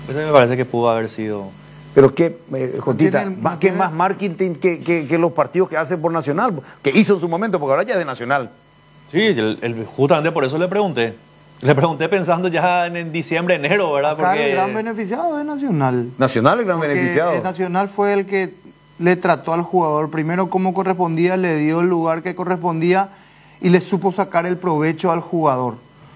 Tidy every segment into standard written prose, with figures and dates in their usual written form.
Eso me parece que pudo haber sido. Pero qué, Jotita, ¿qué tiene- más marketing que los partidos que hace por Nacional? Que hizo en su momento, porque ahora ya es de Nacional. Sí, justamente por eso le pregunté. Le pregunté pensando ya en diciembre, enero, ¿verdad? Acá el Porque gran beneficiado es Nacional. Nacional el gran Porque beneficiado. Nacional fue el que le trató al jugador primero como correspondía, le dio el lugar que correspondía y le supo sacar el provecho al jugador.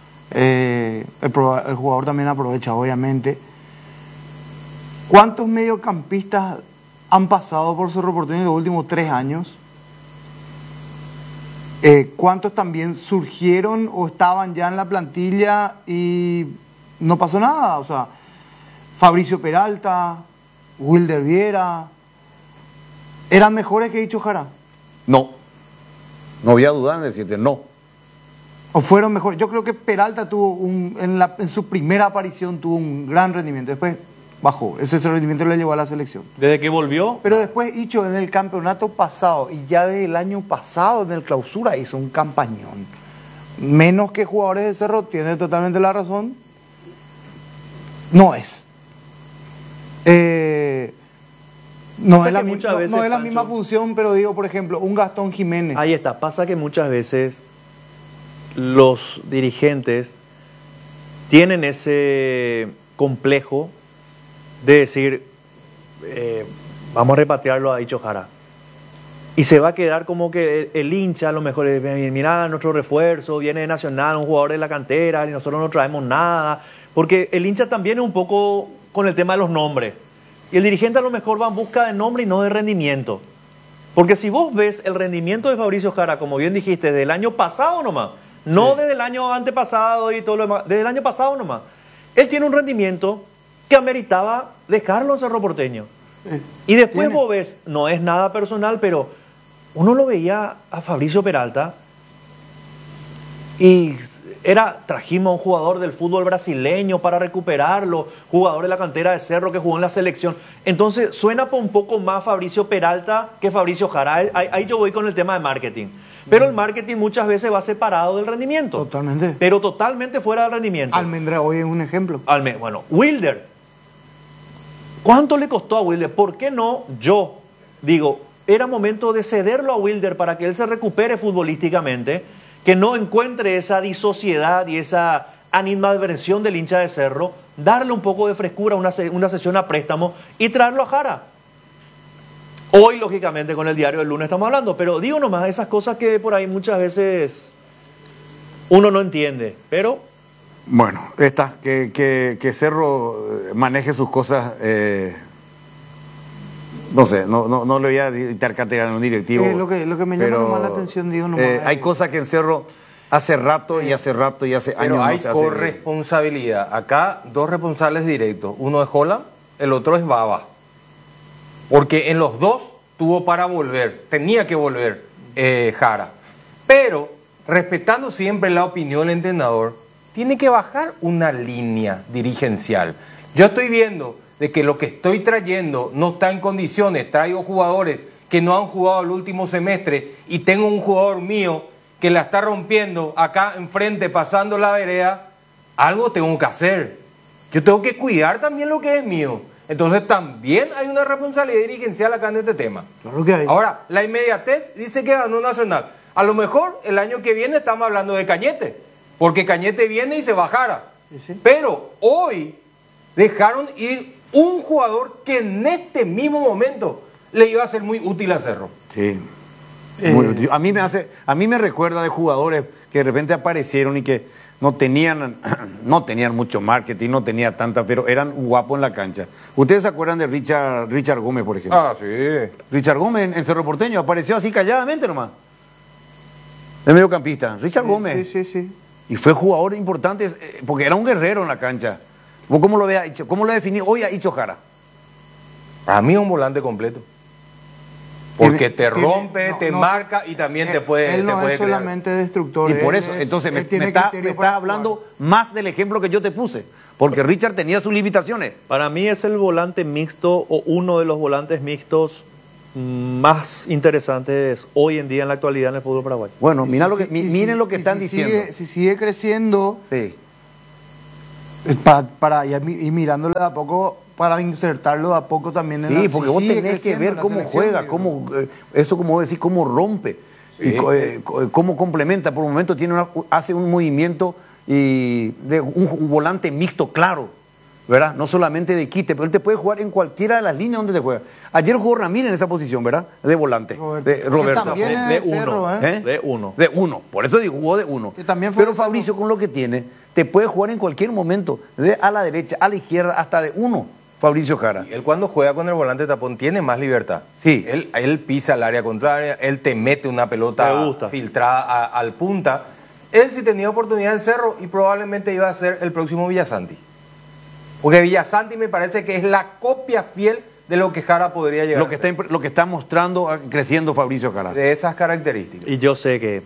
El jugador también aprovecha, obviamente. ¿Cuántos mediocampistas han pasado por Cerro Porteño en los últimos 3 años? ¿Cuántos también surgieron o estaban ya en la plantilla y no pasó nada? O sea, Fabricio Peralta, Wilder Viera, ¿eran mejores que Icho Jara? No. No voy a dudar en decirte no. ¿O fueron mejores? Yo creo que Peralta tuvo en su primera aparición tuvo un gran rendimiento. Después bajó. Ese rendimiento le llevó a la selección. desde que volvió, Pero después Icho en el campeonato pasado y ya del año pasado en el clausura hizo un campañón. Menos que jugadores de Cerro, tiene totalmente la razón. No es. No Pasa es la, que muchas veces, no es la Pancho, misma función, pero digo, por ejemplo, un Gastón Jiménez. ahí está. Pasa que muchas veces los dirigentes tienen ese complejo de decir, vamos a repatriarlo a Icho Jara. Y se va a quedar como que el hincha, a lo mejor, mira, nuestro refuerzo, viene de Nacional, un jugador de la cantera, y nosotros no traemos nada. Porque el hincha también es un poco con el tema de los nombres. Y el dirigente a lo mejor va en busca de nombre y no de rendimiento. Porque si vos ves el rendimiento de Fabricio Jara, como bien dijiste, desde el año pasado nomás, no desde el año antepasado y todo lo demás, desde el año pasado nomás, él tiene un rendimiento que ameritaba dejarlo en Cerro Porteño. Y después vos ves, no es nada personal, pero uno lo veía a Fabricio Peralta y trajimos a un jugador del fútbol brasileño para recuperarlo, jugador de la cantera de Cerro que jugó en la selección. Entonces suena un poco más Fabricio Peralta que Fabricio Jara. Ahí yo voy con el tema de marketing. Pero el marketing muchas veces va separado del rendimiento. Totalmente. Pero totalmente fuera del rendimiento. Almendra hoy es un ejemplo. Bueno, Wilder. ¿Cuánto le costó a Wilder? ¿Por qué no? Yo digo, era momento de cederlo a Wilder para que él se recupere futbolísticamente, que no encuentre esa disociedad y esa animadversión del hincha de Cerro, darle un poco de frescura, una sesión a préstamo y traerlo a Jara. Hoy, lógicamente, con el diario del lunes estamos hablando, pero digo nomás esas cosas que por ahí muchas veces uno no entiende, pero... Bueno, que Cerro maneje sus cosas, no sé, no le voy a dictar cátedra en un directivo. Lo que me llama nomás la atención, digo nomás. Hay cosas que en Cerro hace rato y hace años Pero hay no se hace. corresponsabilidad. Acá 2 responsables directos. Uno es Holland, el otro es Baba. Porque en los 2 tuvo para volver, tenía que volver Jara. Pero, respetando siempre la opinión del entrenador, tiene que bajar una línea dirigencial. Yo estoy viendo de que lo que estoy trayendo no está en condiciones. Traigo jugadores que no han jugado el último semestre y tengo un jugador mío que la está rompiendo acá enfrente, pasando la vereda. Algo tengo que hacer. Yo tengo que cuidar también lo que es mío. Entonces también hay una responsabilidad dirigencial acá en este tema. Claro que hay. Ahora, la inmediatez dice que ganó Nacional. A lo mejor el año que viene estamos hablando de Cañete, porque Cañete viene y se bajara. Sí. Pero hoy dejaron ir un jugador que en este mismo momento le iba a ser muy útil a Cerro. Sí. Muy útil. A mí me recuerda de jugadores que de repente aparecieron y que no tenían mucho marketing, no tenía tanta, pero eran guapos en la cancha. ¿Ustedes se acuerdan de Richard Gómez, por ejemplo? Ah, sí. Richard Gómez en Cerro Porteño apareció así calladamente nomás. De mediocampista. Richard Gómez. Sí. Y fue jugador importante porque era un guerrero en la cancha. ¿Vos cómo lo ves, cómo lo definís hoy a Icho Jara? Para mí es un volante completo. Porque te rompe, te marca y también te puede Él no te puede es crear. solamente destructor. Y por él eso, es- entonces él me tiene está criterio para hablando más del ejemplo que yo te puse. Porque Richard tenía sus limitaciones. Para mí es el volante mixto o uno de los volantes mixtos más interesantes hoy en día en la actualidad en el fútbol paraguayo. Bueno, jugar. miren lo que están diciendo. Si sigue creciendo, Sí. Y mirándolo de a poco, para insertarlo de a poco también en Sí, porque vos tenés que ver cómo juega, cómo, eso como vos decís, cómo rompe, Sí. y cómo complementa. Por un momento hace un movimiento y de un volante mixto claro, ¿verdad? No solamente de quite, pero él te puede jugar en cualquiera de las líneas donde te juega. Ayer jugó Ramírez en esa posición, ¿verdad? De volante. Roberto. Que también De es Cerro, uno. ¿eh? De uno. De uno, por eso digo, jugó de uno. Que también fue Pero de Cerro. Fabricio, con lo que tiene, te puede jugar en cualquier momento, a la derecha, a la izquierda, hasta de uno, Fabricio Jara. Él cuando juega con el volante tapón tiene más libertad. Sí. Él pisa el área contraria, él te mete una Me pelota gusta. filtrada al punta. Él sí tenía oportunidad en Cerro y probablemente iba a ser el próximo Villasanti. Porque Villasanti me parece que es la copia fiel de lo que Jara podría llegar a ser. Lo que está mostrando, creciendo Fabricio Jara. De esas características. Y yo sé que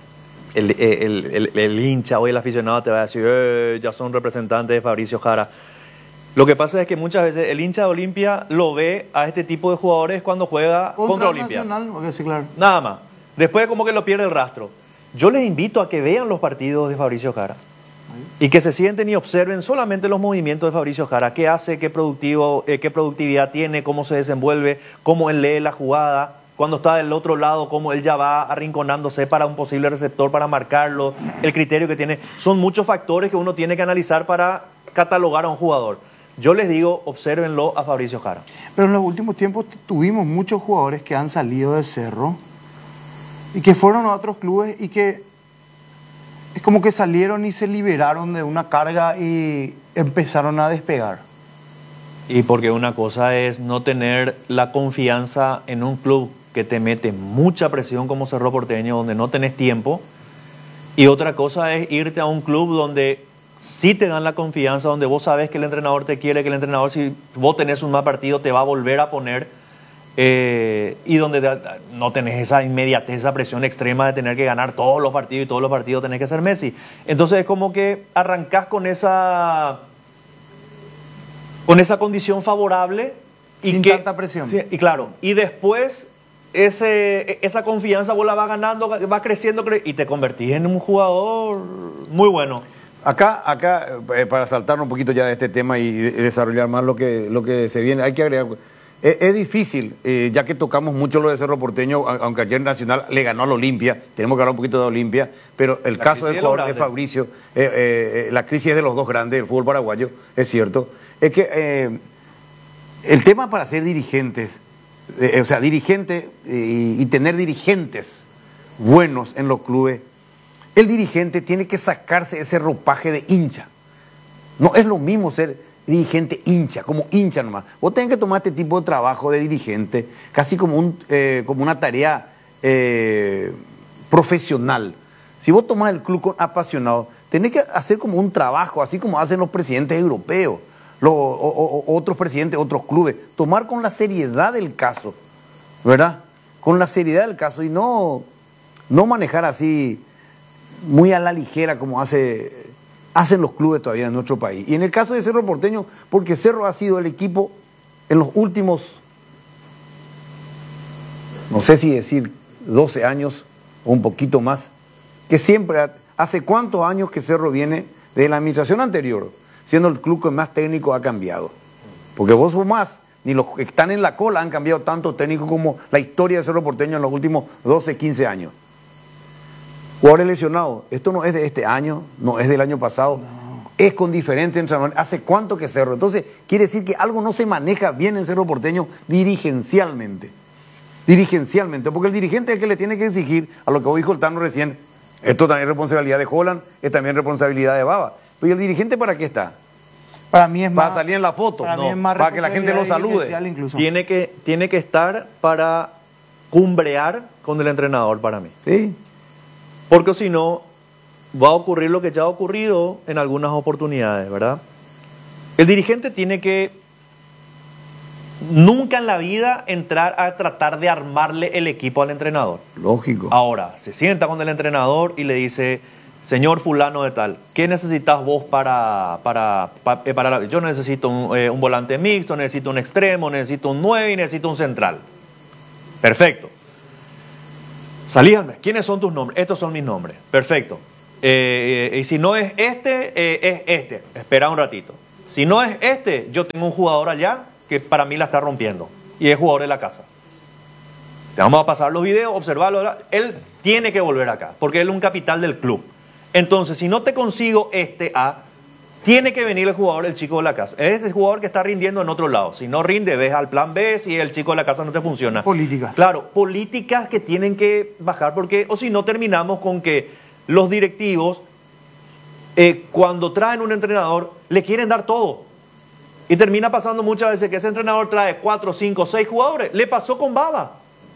el hincha o el aficionado te va a decir, ya son representantes de Fabricio Jara. Lo que pasa es que muchas veces el hincha de Olimpia lo ve a este tipo de jugadores cuando juega contra Olimpia. Nacional, ok, sí, claro. Nada más. Después como que lo pierde el rastro. Yo les invito a que vean los partidos de Fabricio Jara y que se sienten y observen solamente los movimientos de Fabricio Jara, qué hace, qué productividad tiene, cómo se desenvuelve, cómo él lee la jugada, cuando está del otro lado, cómo él ya va arrinconándose para un posible receptor, para marcarlo, el criterio que tiene. Son muchos factores que uno tiene que analizar para catalogar a un jugador. Yo les digo, obsérvenlo a Fabricio Jara. Pero en los últimos tiempos tuvimos muchos jugadores que han salido de Cerro y que fueron a otros clubes y que es como que salieron y se liberaron de una carga y empezaron a despegar. Y porque una cosa es no tener la confianza en un club que te mete mucha presión como Cerro Porteño, donde no tenés tiempo, y otra cosa es irte a un club donde sí te dan la confianza, donde vos sabés que el entrenador te quiere, que el entrenador, si vos tenés un mal partido, te va a volver a poner, y donde no tenés esa inmediatez, esa presión extrema de tener que ganar todos los partidos y todos los partidos tenés que ser Messi. Entonces es como que arrancás con esa condición favorable y Sin tanta presión. Sí, y claro, y después esa confianza vos la vas ganando, vas creciendo y te convertís en un jugador muy bueno. Acá para saltarnos un poquito ya de este tema y desarrollar más lo que se viene, hay que agregar. Es difícil, ya que tocamos mucho lo de Cerro Porteño, aunque ayer Nacional le ganó al Olimpia, tenemos que hablar un poquito de Olimpia, pero el caso del jugador de Fabricio, la crisis es de los dos grandes del fútbol paraguayo, es cierto. Es que el tema para ser dirigentes, o sea, dirigente y tener dirigentes buenos en los clubes, el dirigente tiene que sacarse ese ropaje de hincha. No es lo mismo ser dirigente hincha, como hincha nomás. Vos tenés que tomar este tipo de trabajo de dirigente casi como una tarea profesional. Si vos tomás el club con apasionado, tenés que hacer como un trabajo, así como hacen los presidentes europeos, otros presidentes, otros clubes. Tomar con la seriedad del caso, ¿verdad? Con la seriedad del caso y no manejar así muy a la ligera como hacen los clubes todavía en nuestro país. Y en el caso de Cerro Porteño, porque Cerro ha sido el equipo en los últimos, no sé si decir 12 años o un poquito más, que siempre, hace cuántos años que Cerro viene de la administración anterior, siendo el club que más técnico ha cambiado. Porque vos o más, ni los que están en la cola han cambiado tanto técnico como la historia de Cerro Porteño en los últimos 12, 15 años. Jugadores lesionados, esto no es de este año, no es del año pasado, es con diferentes entrenadores. ¿Hace cuánto que Cerro? Entonces, quiere decir que algo no se maneja bien en Cerro Porteño dirigencialmente. Dirigencialmente, porque el dirigente es el que le tiene que exigir a lo que hoy dijo el Tano recién. Esto también es responsabilidad de Holland, es también responsabilidad de Baba. Pero ¿y el dirigente para qué está? Para mí es más. ¿Para salir en la foto? Para mí No, es más para que la gente lo salude. Incluso. Tiene que estar para cumbrear con el entrenador para mí. Sí. Porque si no, va a ocurrir lo que ya ha ocurrido en algunas oportunidades, ¿verdad? El dirigente tiene que nunca en la vida entrar a tratar de armarle el equipo al entrenador. Lógico. Ahora, se sienta con el entrenador y le dice, señor fulano de tal, ¿qué necesitas vos para yo necesito un volante mixto, necesito un extremo, necesito un 9 y necesito un central. Perfecto. Salíanme, ¿quiénes son tus nombres? Estos son mis nombres. Perfecto. Y si no es es este. Espera un ratito. Si no es este, yo tengo un jugador allá que para mí la está rompiendo. Y es jugador de la casa. Te vamos a pasar los videos, observarlo. Él tiene que volver acá, porque él es un capital del club. Entonces, si no te consigo tiene que venir el jugador, el chico de la casa. Es el jugador que está rindiendo en otro lado. Si no rinde, ves al plan B, si el chico de la casa no te funciona. Políticas. Claro, políticas que tienen que bajar, porque o si no terminamos con que los directivos, cuando traen un entrenador, le quieren dar todo. Y termina pasando muchas veces que ese entrenador trae 4, 5, 6 jugadores. Le pasó con Baba.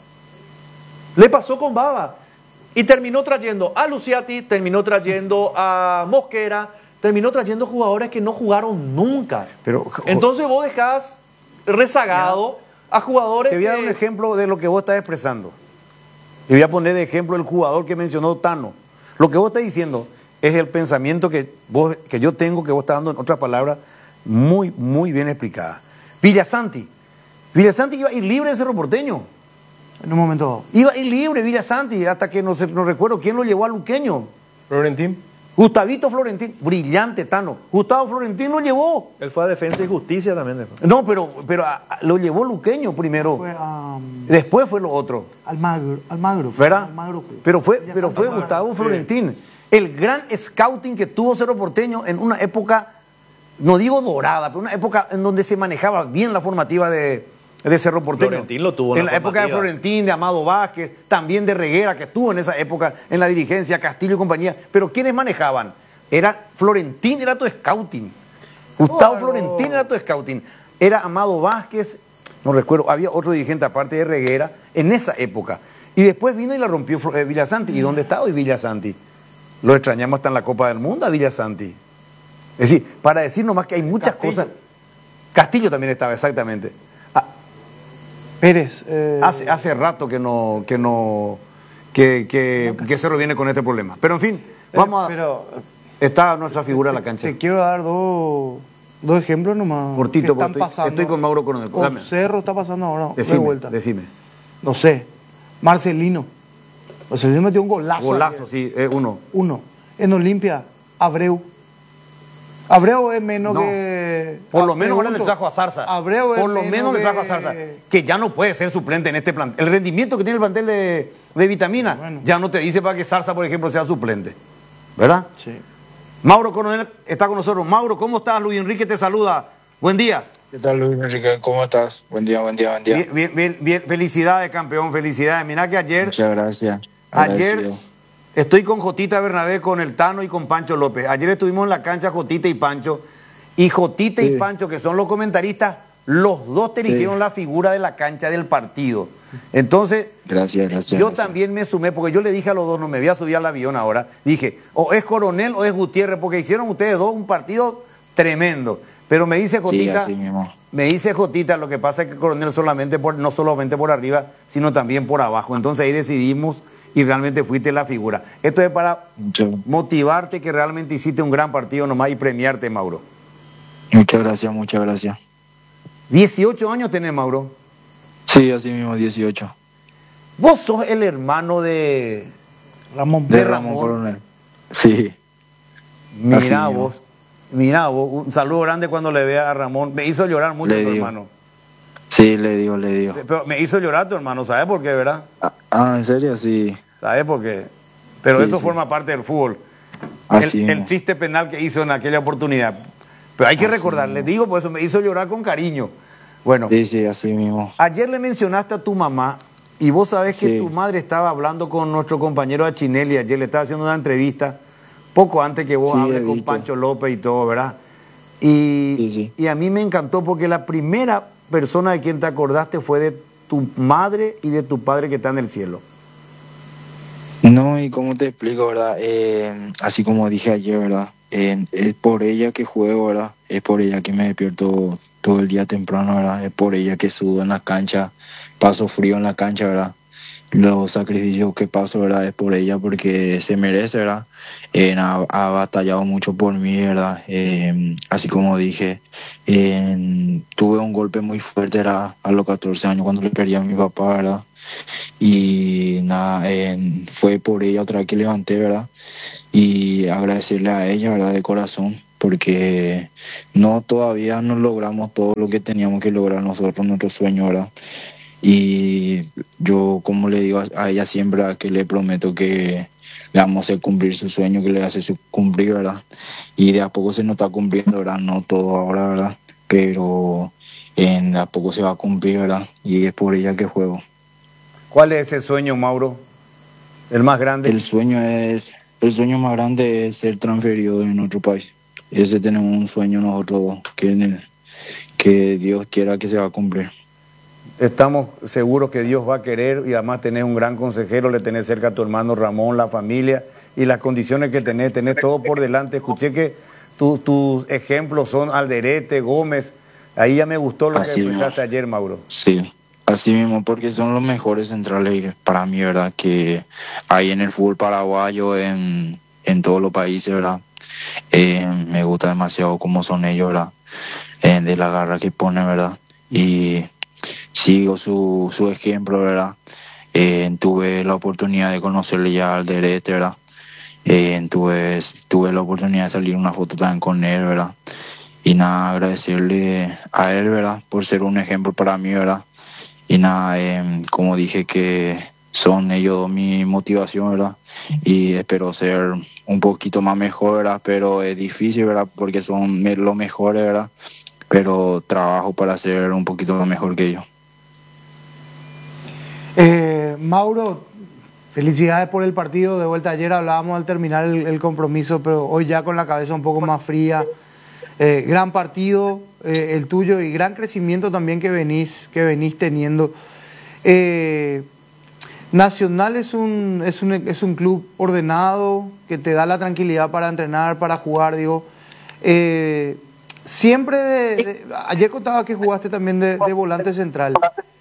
Y terminó trayendo a Luciati, terminó trayendo a Mosquera, terminó trayendo jugadores que no jugaron nunca. Entonces vos dejás rezagado a jugadores. Te voy a dar un ejemplo de lo que vos estás expresando. Te voy a poner de ejemplo el jugador que mencionó Tano. Lo que vos estás diciendo es el pensamiento que yo tengo, que vos estás dando en otras palabras muy, muy bien explicadas. Villasanti iba a ir libre de Cerro Porteño. En un momento dado. Iba a ir libre Villasanti, hasta que no recuerdo quién lo llevó a Luqueño. Florentín. Gustavito Florentín, brillante Tano. Gustavo Florentín lo llevó. Él fue a Defensa y Justicia también. Después. No, pero lo llevó Luqueño primero. Después fue lo otro. Almagro. ¿Verdad? Almagro. Pero fue Gustavo Florentín. El gran scouting que tuvo Cerro Porteño en una época, no digo dorada, pero una época en donde se manejaba bien la formativa de Cerro Porteño. Florentín lo tuvo en la época de Florentín, de Amado Vázquez, también de Reguera, que estuvo en esa época en la dirigencia, Castillo y compañía. Pero ¿quiénes manejaban? Florentín era tu scouting. Gustavo Florentín era tu scouting. Era Amado Vázquez, no recuerdo, había otro dirigente aparte de Reguera en esa época. Y después vino y la rompió Villasanti. ¿Y dónde está hoy Villasanti? Lo extrañamos hasta en la Copa del Mundo a Villasanti. Es decir, para decir nomás que hay muchas cosas. Castillo también estaba, exactamente. Pérez. Hace rato que Cerro viene con este problema. Pero en fin, está nuestra figura en la cancha. Te quiero dar dos ejemplos nomás. Cortito, que están pasando. Estoy con Mauro Coronel. Con Cerro está pasando ahora de vuelta. Decime. No sé. Marcelino metió un golazo. Golazo, sí, uno. En Olimpia, Abreu es menos que... Por lo menos ahora le trajo a Zarza. Abreu es por lo menos le trajo a Zarza. Que ya no puede ser suplente en este plantel. El rendimiento que tiene el plantel de Vitamina ya no te dice para que Zarza, por ejemplo, sea suplente. ¿Verdad? Sí. Mauro Coronel está con nosotros. Mauro, ¿cómo estás? Luis Enrique te saluda. Buen día. ¿Qué tal, Luis Enrique? ¿Cómo estás? Buen día. Bien. Felicidades, campeón. Felicidades. Mirá que ayer... Muchas gracias. Ayer estoy con Jotita Bernabé, con el Tano y con Pancho López. Ayer estuvimos en la cancha Jotita y Pancho. Y Jotita y Pancho, que son los comentaristas, los dos te eligieron la figura de la cancha del partido. Entonces, yo también me sumé, porque yo le dije a los dos, no me voy a subir al avión ahora. Dije, o es Coronel o es Gutiérrez, porque hicieron ustedes dos un partido tremendo. Pero me dice Jotita, lo que pasa es que Coronel no solamente por arriba, sino también por abajo. Entonces ahí decidimos y realmente fuiste la figura. Esto es para motivarte, que realmente hiciste un gran partido nomás, y premiarte, Mauro. Muchas gracias. 18 años tenés, Mauro. Sí, así mismo, 18. Vos sos el hermano de Ramón. De Ramón Coronel. Sí. Mirá vos, un saludo grande cuando le vea a Ramón. Me hizo llorar mucho tu hermano. Sí, le digo. Pero me hizo llorar tu hermano, ¿sabes por qué, verdad? ¿En serio? Sí. ¿Sabes por qué? Pero eso forma parte del fútbol. El triste penal que hizo en aquella oportunidad. Pero hay que recordar, les digo, por eso me hizo llorar con cariño. Bueno. Sí, así mismo. Ayer le mencionaste a tu mamá, y vos sabés que tu madre estaba hablando con nuestro compañero Achinelli, ayer le estaba haciendo una entrevista, poco antes que vos hables con Pancho López y todo, ¿verdad? Y a mí me encantó porque la primera persona de quien te acordaste fue de tu madre y de tu padre que está en el cielo. No, y cómo te explico, ¿verdad? Así como dije ayer, ¿verdad? Es por ella que juego, ¿verdad? Es por ella que me despierto todo el día temprano, ¿verdad? Es por ella que sudo en la cancha, paso frío en la cancha, ¿verdad? Los sacrificios que paso, ¿verdad? Es por ella, porque se merece, ¿verdad? Ha batallado mucho por mí, ¿verdad? Así como dije, tuve un golpe muy fuerte, ¿verdad? A los 14 años cuando le perdí a mi papá, ¿verdad? Y nada, fue por ella otra vez que levanté, ¿verdad? y agradecerle a ella, ¿verdad? De corazón, porque todavía no logramos todo lo que teníamos que lograr nosotros, nuestro sueño, ¿verdad? Y yo, como le digo a ella siempre, ¿verdad?, que le prometo que le vamos a hacer cumplir su sueño, que le hace cumplir, ¿verdad? Y de a poco se nos está cumpliendo, ¿verdad? No todo ahora, ¿verdad? Pero de a poco se va a cumplir, ¿verdad? Y es por ella que juego. ¿Cuál es ese sueño, Mauro? ¿El más grande? El sueño más grande es ser transferido en otro país. Ese tenemos un sueño nosotros que Dios quiera que se va a cumplir. Estamos seguros que Dios va a querer, y además tenés un gran consejero, le tenés cerca a tu hermano Ramón, la familia y las condiciones que tenés todo por delante. Escuché que tus ejemplos son Alderete, Gómez. Ahí ya me gustó lo Así que expresaste mismo. ayer, Mauro. Sí, así mismo, porque son los mejores centrales para mí, ¿verdad? Que hay en el fútbol paraguayo, en todos los países, ¿verdad? Me gusta demasiado cómo son ellos, ¿verdad? De la garra que ponen, ¿verdad? Y sigo su ejemplo, ¿verdad? Tuve la oportunidad de conocerle ya al Derete, ¿verdad? Tuve la oportunidad de salir una foto también con él, ¿verdad? Y nada, agradecerle a él, ¿verdad? Por ser un ejemplo para mí, ¿verdad? Y nada, como dije, que son ellos mi motivación, ¿verdad? Y espero ser un poquito más mejor, ¿verdad? Pero es difícil, ¿verdad? Porque son los mejores, ¿verdad? Pero trabajo para ser un poquito más mejor que ellos. Mauro, felicidades por el partido de vuelta. Ayer hablábamos al terminar el compromiso, pero hoy ya con la cabeza un poco más fría. Gran partido el tuyo y gran crecimiento también que venís teniendo. Nacional es un club ordenado que te da la tranquilidad para entrenar, para jugar, digo. Siempre, ayer contaba que jugaste también de volante central,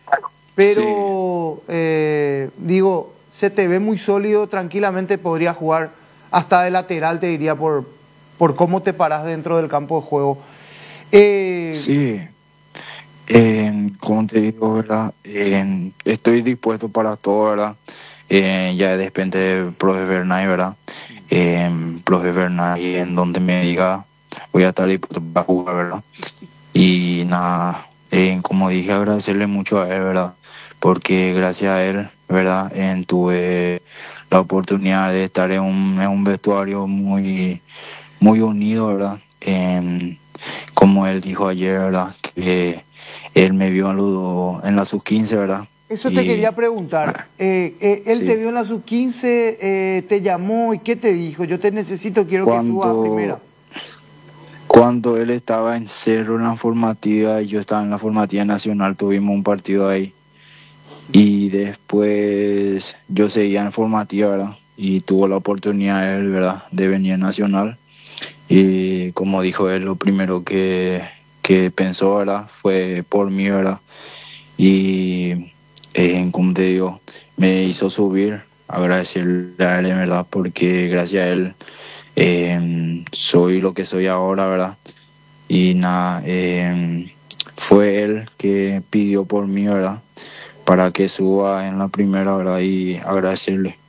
pero digo, se te ve muy sólido, tranquilamente podría jugar hasta de lateral, te diría, por cómo te paras dentro del campo de juego. Sí, como te digo, ¿verdad? Estoy dispuesto para todo, ¿verdad? Ya depende de profe Bernay, ¿verdad? Profe Bernay, en donde me diga, voy a estar dispuesto para jugar, ¿verdad? Y nada, como dije, agradecerle mucho a él, ¿verdad? Porque gracias a él, ¿verdad? Tuve la oportunidad de estar en un vestuario muy unido, ¿verdad? Como él dijo ayer, ¿verdad? Que él me vio en la sub-15, ¿verdad? Eso te quería preguntar. Él sí. te vio en la sub-15, te llamó y ¿qué te dijo? Yo te necesito, quiero que subas a primera. Cuando él estaba en Cerro en la formativa y yo estaba en la formativa nacional, tuvimos un partido ahí. Y después yo seguía en formativa, ¿verdad? Y tuvo la oportunidad él, ¿verdad?, de venir a Nacional. Y como dijo él, lo primero que pensó, ¿verdad?, fue por mí, ¿verdad? Y como te digo, me hizo subir, agradecerle a él, ¿verdad? Porque gracias a él soy lo que soy ahora, ¿verdad? Y nada, fue él que pidió por mí, ¿verdad?, para que suba en la primera, ¿verdad? Y agradecerle.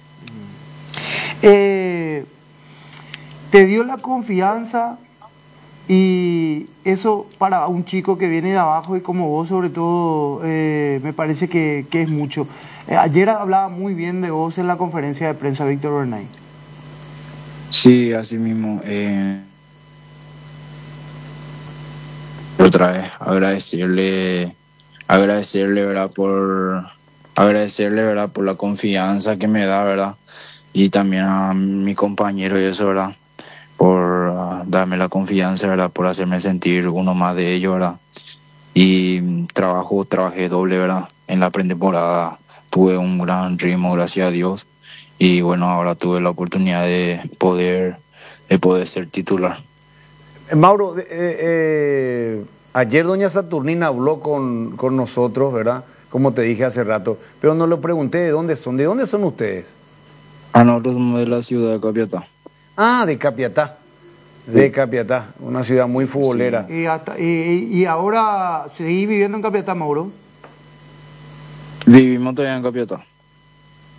Te dio la confianza, y eso para un chico que viene de abajo y como vos sobre todo, me parece que es mucho. Ayer hablaba muy bien de vos en la conferencia de prensa Víctor Bernay. Sí, así mismo. Otra vez, agradecerle, ¿verdad? Agradecerle, ¿verdad?, por la confianza que me da, ¿verdad? Y también a mi compañero y eso, ¿verdad?, por darme la confianza, ¿verdad?, por hacerme sentir uno más de ellos, ¿verdad? Y trabajé doble, ¿verdad? En la pretemporada tuve un gran ritmo, gracias a Dios. Y bueno, ahora tuve la oportunidad de poder ser titular. Mauro, ayer doña Saturnina habló con nosotros, ¿verdad? Como te dije hace rato, pero no le pregunté de dónde son. ¿De dónde son ustedes? Nosotros somos de la ciudad de Capiatá. Ah, de Capiatá. De Capiatá, una ciudad muy futbolera. Sí. Y ahora, ¿seguís viviendo en Capiatá, Mauro? Vivimos todavía en Capiatá.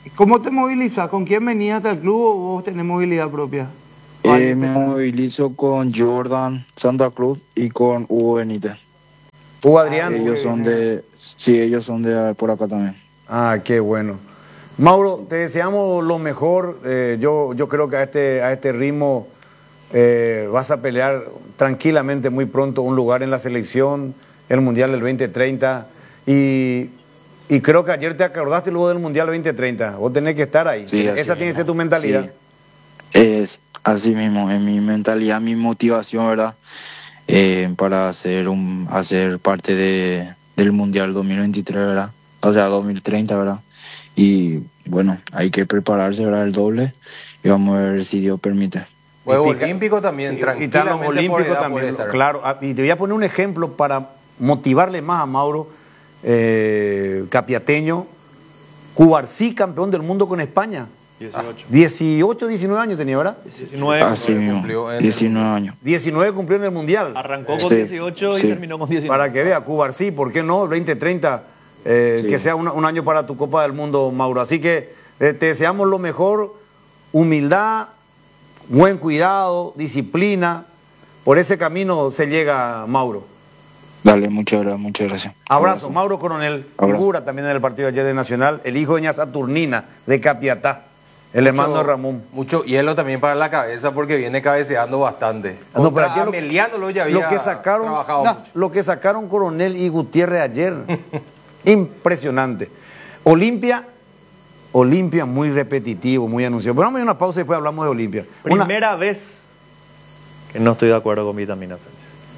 ¿Cómo te movilizas? ¿Con quién venías hasta el club o vos tenés movilidad propia? Me movilizo con Jordan Santa Cruz y con Hugo Benítez. Hugo Adrián. Ellos son de por acá también. Ah, qué bueno. Mauro, te deseamos lo mejor. Yo creo que a este ritmo vas a pelear tranquilamente muy pronto un lugar en la selección, el Mundial del 2030. Y creo que ayer te acordaste luego del Mundial 2030. Vos tenés que estar ahí. Sí, Esa tiene que ser tu mentalidad. Sí. Es así mismo, en mi mentalidad, mi motivación, ¿verdad? Para hacer parte del Mundial 2023, ¿verdad? O sea, 2030, ¿verdad? Y bueno, hay que prepararse, ¿verdad? El doble y vamos a ver si Dios permite. Juego olímpico también, Y los olímpicos también, claro. Y te voy a poner un ejemplo para motivarle más a Mauro, Capiateño, Cubarsí, campeón del mundo con España. 18, 19 años tenía, ¿verdad? 19. Así mismo, 19 años. 19 cumplió en el Mundial. Arrancó con 18 y terminó con 19. Para que vea, Cubarsí, ¿por qué no? 2030, que sea un año para tu Copa del Mundo, Mauro. Así que te deseamos lo mejor, humildad, buen cuidado, disciplina. Por ese camino se llega, Mauro. Dale, muchas gracias. Abrazo, Mauro Coronel, figura también en el partido ayer de Nacional, el hijo de Ña Saturnina, de Capiatá, el hermano de Ramón. Mucho hielo también para la cabeza porque viene cabeceando bastante. No, pero aquí Ameliano ya había trabajado mucho. Lo que sacaron Coronel y Gutiérrez ayer, impresionante. Olimpia muy repetitivo, muy anunciado. Pero vamos a ir a una pausa y después hablamos de Olimpia. Primera vez que no estoy de acuerdo con Vitamina Sánchez.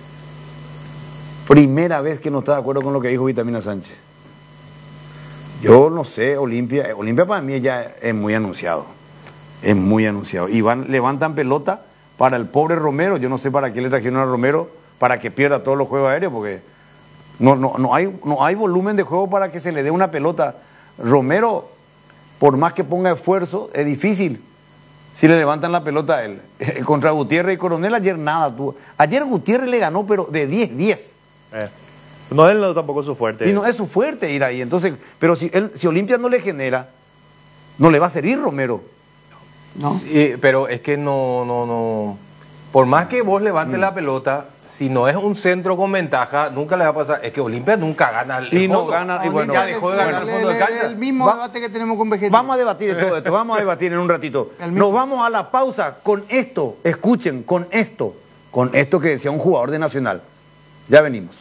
Primera vez que no está de acuerdo con lo que dijo Vitamina Sánchez. Yo no sé, Olimpia para mí ya es muy anunciado. Es muy anunciado. Y levantan pelota para el pobre Romero. Yo no sé para qué le trajeron a Romero, para que pierda todos los juegos aéreos, porque no hay volumen de juego para que se le dé una pelota. Romero, por más que ponga esfuerzo, es difícil si le levantan la pelota a él. Contra Gutiérrez y Coronel ayer nada tuvo. Ayer Gutiérrez le ganó, pero de 10-10. No, él no, tampoco es su fuerte. Y no es su fuerte ir ahí. Entonces, pero si Olimpia no le genera, no le va a servir Romero. ¿No? Sí, pero es que no. Por más que vos levantes la pelota, si no es un centro con ventaja, nunca le va a pasar. Es que Olimpia nunca gana el y fondo. No gana. Y bueno, ya dejó de ganar el fondo de cancha. El mismo debate que tenemos con Vegetal. Vamos a debatir de todo esto, vamos a debatir en un ratito. Nos vamos a la pausa con esto. Escuchen, con esto que decía un jugador de Nacional. Ya venimos.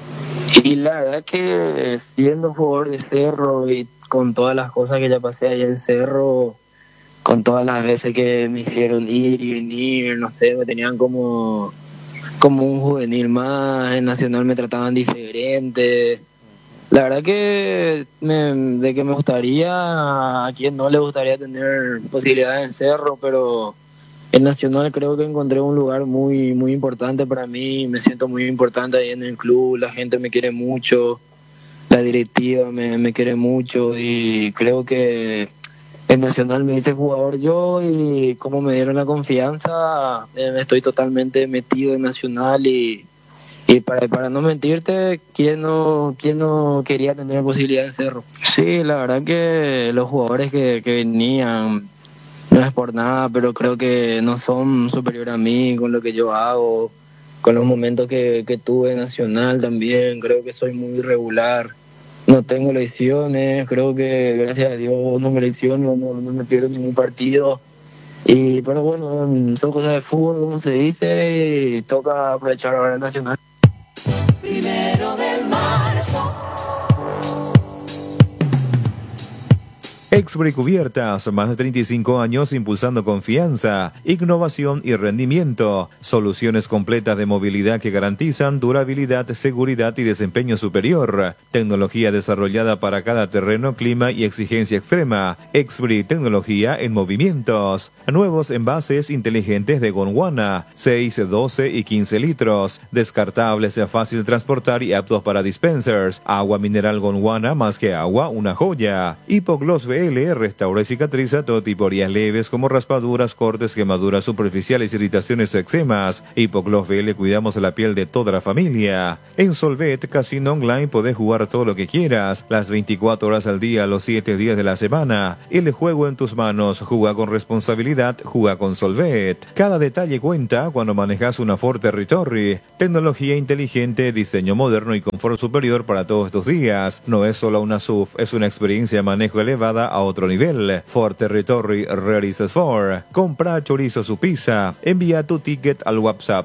Y la verdad que siendo jugador de Cerro y con todas las cosas que ya pasé allá en Cerro, con todas las veces que me hicieron ir y venir, no sé, me tenían como un juvenil más, en Nacional me trataban diferente. La verdad que me gustaría, a quien no le gustaría tener posibilidades en Cerro, pero en Nacional creo que encontré un lugar muy muy importante para mí, me siento muy importante ahí en el club, la gente me quiere mucho, la directiva me quiere mucho y creo que en Nacional me hice jugador yo y como me dieron la confianza, estoy totalmente metido en Nacional y para no mentirte, ¿quién no quería tener posibilidad en Cerro? Sí, la verdad que los jugadores que venían, no es por nada, pero creo que no son superiores a mí con lo que yo hago, con los momentos que tuve en Nacional también, creo que soy muy irregular, no tengo lesiones, creo que gracias a Dios no me lesiono, no me pierdo ningún partido, pero bueno, son cosas de fútbol, como se dice, y toca aprovechar ahora en Nacional. 1 de marzo. Exbri Cubiertas, más de 35 años impulsando confianza, innovación y rendimiento. Soluciones completas de movilidad que garantizan durabilidad, seguridad y desempeño superior. Tecnología desarrollada para cada terreno, clima y exigencia extrema. Exbri, tecnología en movimientos. Nuevos envases inteligentes de Gondwana, 6, 12 y 15 litros. Descartables, fácil de transportar y aptos para dispensers. Agua mineral Gondwana, más que agua, una joya. Hipogloss VS VL restaura y cicatriza todo tipo de heridas leves como raspaduras, cortes, quemaduras superficiales, irritaciones o eczemas. Hipogloss VL cuidamos la piel de toda la familia. En Solvet Casino Online podés jugar todo lo que quieras, las 24 horas al día, los 7 días de la semana. El juego en tus manos, juega con responsabilidad, juega con Solvet. Cada detalle cuenta cuando manejas una Ford Territory. Tecnología inteligente, diseño moderno y confort superior para todos tus días. No es solo una SUV, es una experiencia de manejo elevada a otro nivel. Ford Territory Realizes Ford. Compra chorizo su pizza. Envía tu ticket al WhatsApp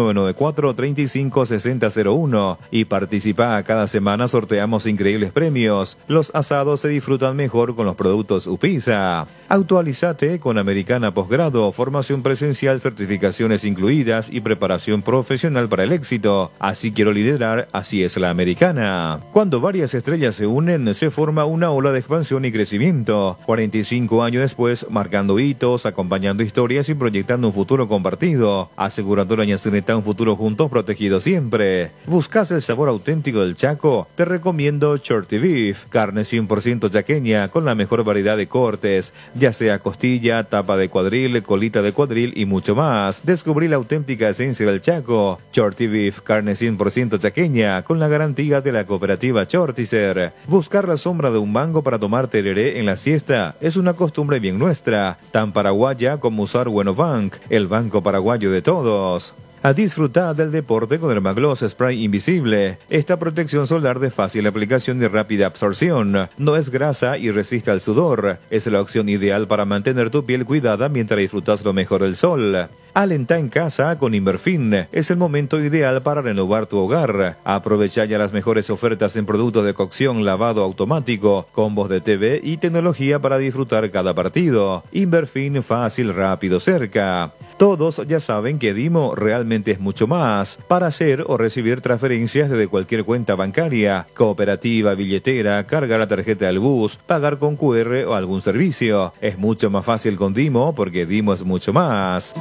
0994 35 6001 y participa. Cada semana sorteamos increíbles premios. Los asados se disfrutan mejor con los productos Upisa. Actualizate con Americana Posgrado, formación presencial, certificaciones incluidas y preparación profesional para el éxito. Así quiero liderar, así es la Americana. Cuando varias estrellas se unen, se forma una ola de expansión y crecimiento. 45 años después, marcando hitos, acompañando historias y proyectando un futuro compartido. Aseguradora Ñacineta, un futuro juntos, protegido siempre. ¿Buscas el sabor auténtico del Chaco? Te recomiendo Shorty Beef, carne 100% chaqueña con la mejor variedad de cortes, ya sea costilla, tapa de cuadril, colita de cuadril y mucho más. Descubrí la auténtica esencia del Chaco. Shorty Beef, carne 100% chaqueña con la garantía de la cooperativa Shortizer. Buscar la sombra de un mango para tomar tereré en la siesta es una costumbre bien nuestra, tan paraguaya como usar Bueno Bank, el banco paraguayo de todos. A disfrutar del deporte con Dermagloss Spray Invisible. Esta protección solar de fácil aplicación y rápida absorción. No es grasa y resiste al sudor. Es la opción ideal para mantener tu piel cuidada mientras disfrutas lo mejor del sol. Alenta en casa con Inverfin. Es el momento ideal para renovar tu hogar. Aprovecha ya las mejores ofertas en productos de cocción, lavado automático, combos de TV y tecnología para disfrutar cada partido. Inverfin, fácil, rápido, cerca. Todos ya saben que Dimo realmente es mucho más. Para hacer o recibir transferencias desde cualquier cuenta bancaria, cooperativa, billetera, cargar la tarjeta del bus, pagar con QR o algún servicio. Es mucho más fácil con Dimo porque Dimo es mucho más.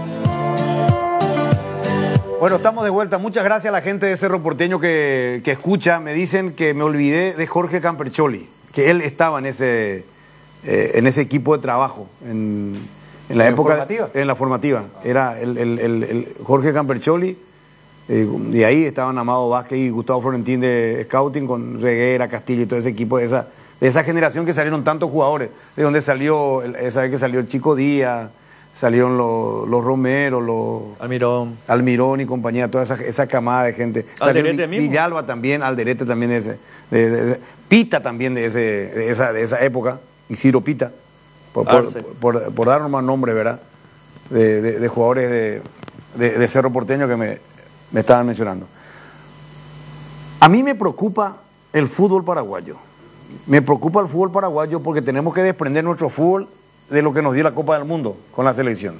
Bueno, estamos de vuelta. Muchas gracias a la gente de Cerro Porteño que escucha. Me dicen que me olvidé de Jorge Campercholi, que él estaba en ese equipo de trabajo, en la época formativa? En la formativa. Era el Jorge Campercholi, de ahí estaban Amado Vázquez y Gustavo Florentín de Scouting, con Reguera, Castillo y todo ese equipo de esa generación que salieron tantos jugadores, de donde salió, esa vez que salió el Chico Díaz, salieron los Romero, Almirón y compañía, toda esa camada de gente. Alderete mismo. Villalba también, Alderete también de Pita también de esa época, y Ciro Pita, por dar más nombre, ¿verdad? De jugadores de Cerro Porteño que me estaban mencionando. A mí me preocupa el fútbol paraguayo. Me preocupa el fútbol paraguayo porque tenemos que desprender nuestro fútbol de lo que nos dio la Copa del Mundo con la selección.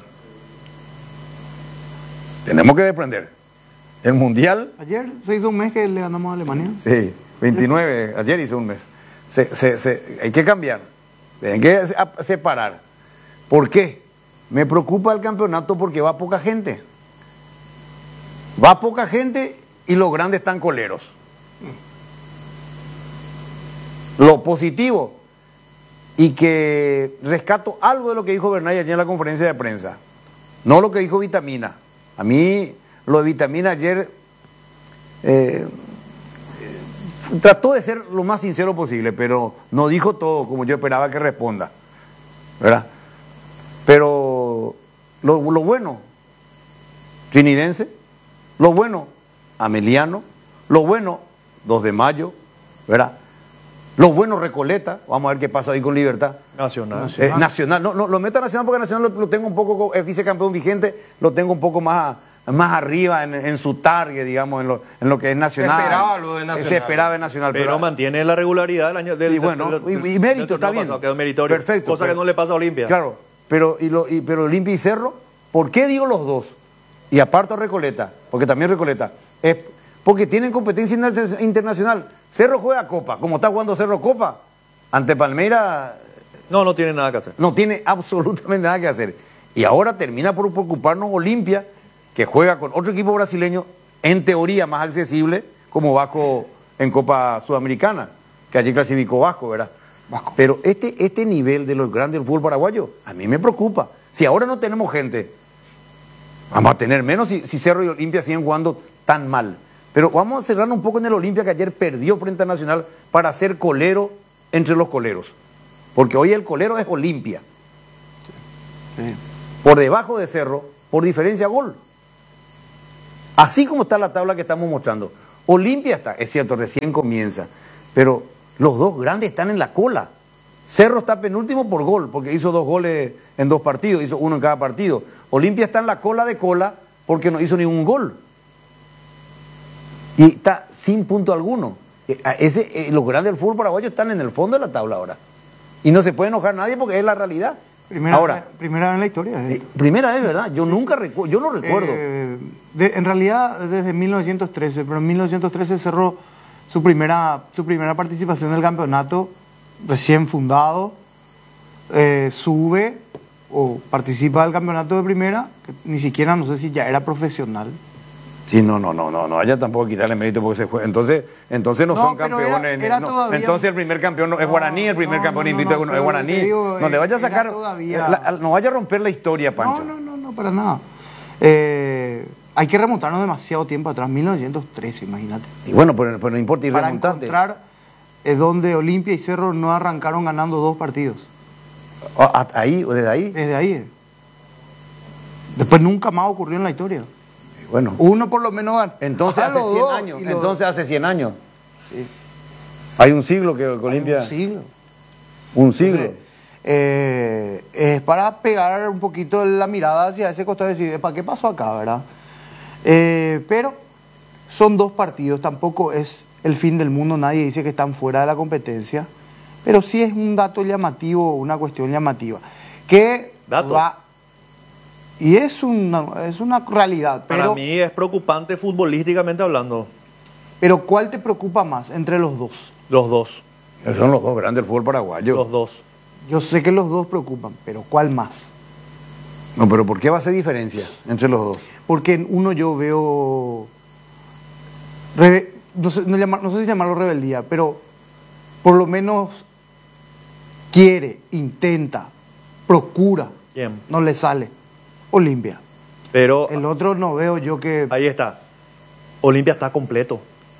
Tenemos que desprender. El Mundial... Ayer se hizo un mes que le ganamos a Alemania. Sí, 29, ayer hizo un mes. Hay que cambiar, hay que separar. ¿Por qué? Me preocupa el campeonato porque va poca gente. Va poca gente y los grandes están coleros. Lo positivo, y que rescato algo de lo que dijo Bernay ayer en la conferencia de prensa, no lo que dijo Vitamina. A mí lo de Vitamina ayer trató de ser lo más sincero posible, pero no dijo todo como yo esperaba que responda, ¿verdad? Pero lo bueno, Trinidense, lo bueno, Ameliano, lo bueno, 2 de Mayo, ¿verdad? Lo bueno, Recoleta, vamos a ver qué pasa ahí con Libertad. Nacional. Nacional, no lo meto a Nacional porque Nacional lo tengo un poco, es vicecampeón vigente, lo tengo un poco más arriba en su target, digamos, en lo que es Nacional. Se esperaba lo de Nacional. Se esperaba en Nacional. Pero mantiene la regularidad del año del... Y bueno, y mérito, está bien. Pasado, quedó meritorio. Perfecto. Cosa que no le pasa a Olimpia. Claro, pero Olimpia y Cerro, ¿por qué digo los dos? Y aparto a Recoleta, porque también Recoleta, es porque tienen competencia internacional. Cerro juega Copa, como está jugando Cerro Copa, ante Palmeiras... No tiene nada que hacer. No tiene absolutamente nada que hacer. Y ahora termina por preocuparnos Olimpia, que juega con otro equipo brasileño, en teoría más accesible, como Vasco en Copa Sudamericana, que allí clasificó Vasco, ¿verdad? Vasco. Pero este nivel de los grandes del fútbol paraguayo, a mí me preocupa. Si ahora no tenemos gente, vamos a tener menos si Cerro y Olimpia siguen jugando tan mal. Pero vamos a cerrarnos un poco en el Olimpia, que ayer perdió frente a Nacional para ser colero entre los coleros. Porque hoy el colero es Olimpia. Sí. Por debajo de Cerro, por diferencia gol. Así como está la tabla que estamos mostrando. Olimpia está, es cierto, recién comienza, pero los dos grandes están en la cola. Cerro está penúltimo por gol, porque hizo 2 goles en 2 partidos, hizo 1 en cada partido. Olimpia está en la cola de cola porque no hizo ni un gol. Y está sin punto alguno. Los grandes del fútbol paraguayo están en el fondo de la tabla ahora. Y no se puede enojar nadie porque es la realidad. Primera Ahora, vez en la historia. primera vez, ¿verdad? Yo nunca yo no recuerdo. En realidad desde 1913, pero en 1913 cerró su primera participación en el campeonato, recién fundado, sube o participa del campeonato de primera, que ni siquiera no sé si ya era profesional. Sí, no, haya tampoco quitarle mérito porque se juega. Entonces no son pero campeones. era no. todavía... Entonces el primer campeón no es Guaraní, el primer campeón invito es Guaraní. Digo, no le vaya a sacar, todavía... no vaya a romper la historia, Pancho. No, para nada. Hay que remontarnos demasiado tiempo atrás, 1913, imagínate. Y bueno, pero no importa ir para remontante. encontrar donde Olimpia y Cerro no arrancaron ganando 2 partidos. ¿Ahí o desde ahí? Desde ahí. Después nunca más ocurrió en la historia. Bueno. Uno por lo menos ganó. Entonces hace 100 años. Entonces hace 100 años. Sí. Hay un siglo que Olimpia... Un siglo. Un siglo. Entonces, es para pegar un poquito la mirada hacia ese costado y decir, ¿para qué pasó acá, verdad? Pero son 2 partidos, tampoco es el fin del mundo, nadie dice que están fuera de la competencia, pero sí es un dato llamativo, una cuestión llamativa. Que ¿Dato? va... Y es una realidad. Pero, para mí es preocupante futbolísticamente hablando. Pero ¿cuál te preocupa más entre los dos? Los dos. Son los dos grandes del fútbol paraguayo. Los dos. Yo sé que los dos preocupan, pero ¿cuál más? No, pero ¿por qué va a hacer diferencia entre los dos? Porque en uno yo veo... no sé si llamarlo rebeldía, pero por lo menos quiere, intenta, procura. ¿Quién? No le sale. Olimpia. Pero El otro no veo yo que... ahí está. Olimpia está completo.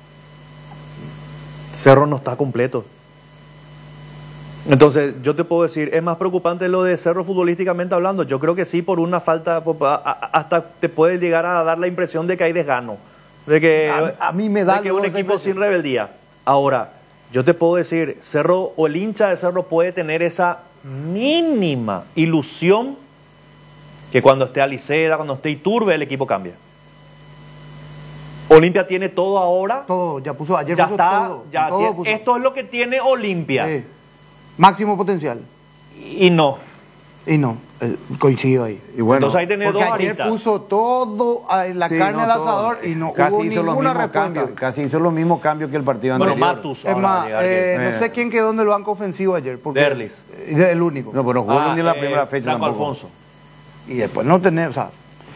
Cerro no está completo. Entonces, yo te puedo decir, es más preocupante lo de Cerro futbolísticamente hablando. Yo creo que sí, por una falta, hasta te puede llegar a dar la impresión de que hay desgano. De que, a mí me da de que un esa equipo impresión. sin rebeldía. Ahora, yo te puedo decir, Cerro o el hincha de Cerro puede tener esa mínima ilusión que cuando esté Aliceda, cuando esté Iturbe, el equipo cambia. Olimpia tiene todo ahora. Todo, ya puso, ayer Ya puso está. todo. Ya todo tiene- puso. esto es lo que tiene Olimpia. Sí. Máximo potencial. Y no. Y no, coincido ahí. Y bueno, Entonces ahí tenés Porque 2 ayer aristas. puso todo la sí, carne no, al todo. asador y no Casi hubo hizo los ninguna mismos respuesta. cambios. Casi hizo los mismos cambios que el partido Bueno, anterior. Matus Es ahora más, va a llegar, que- no sé quién quedó en el banco ofensivo ayer. Porque Derlis. El único. No, pero no jugó ni en la primera fecha Franco tampoco. Alfonso. Y después no tenés, o sea,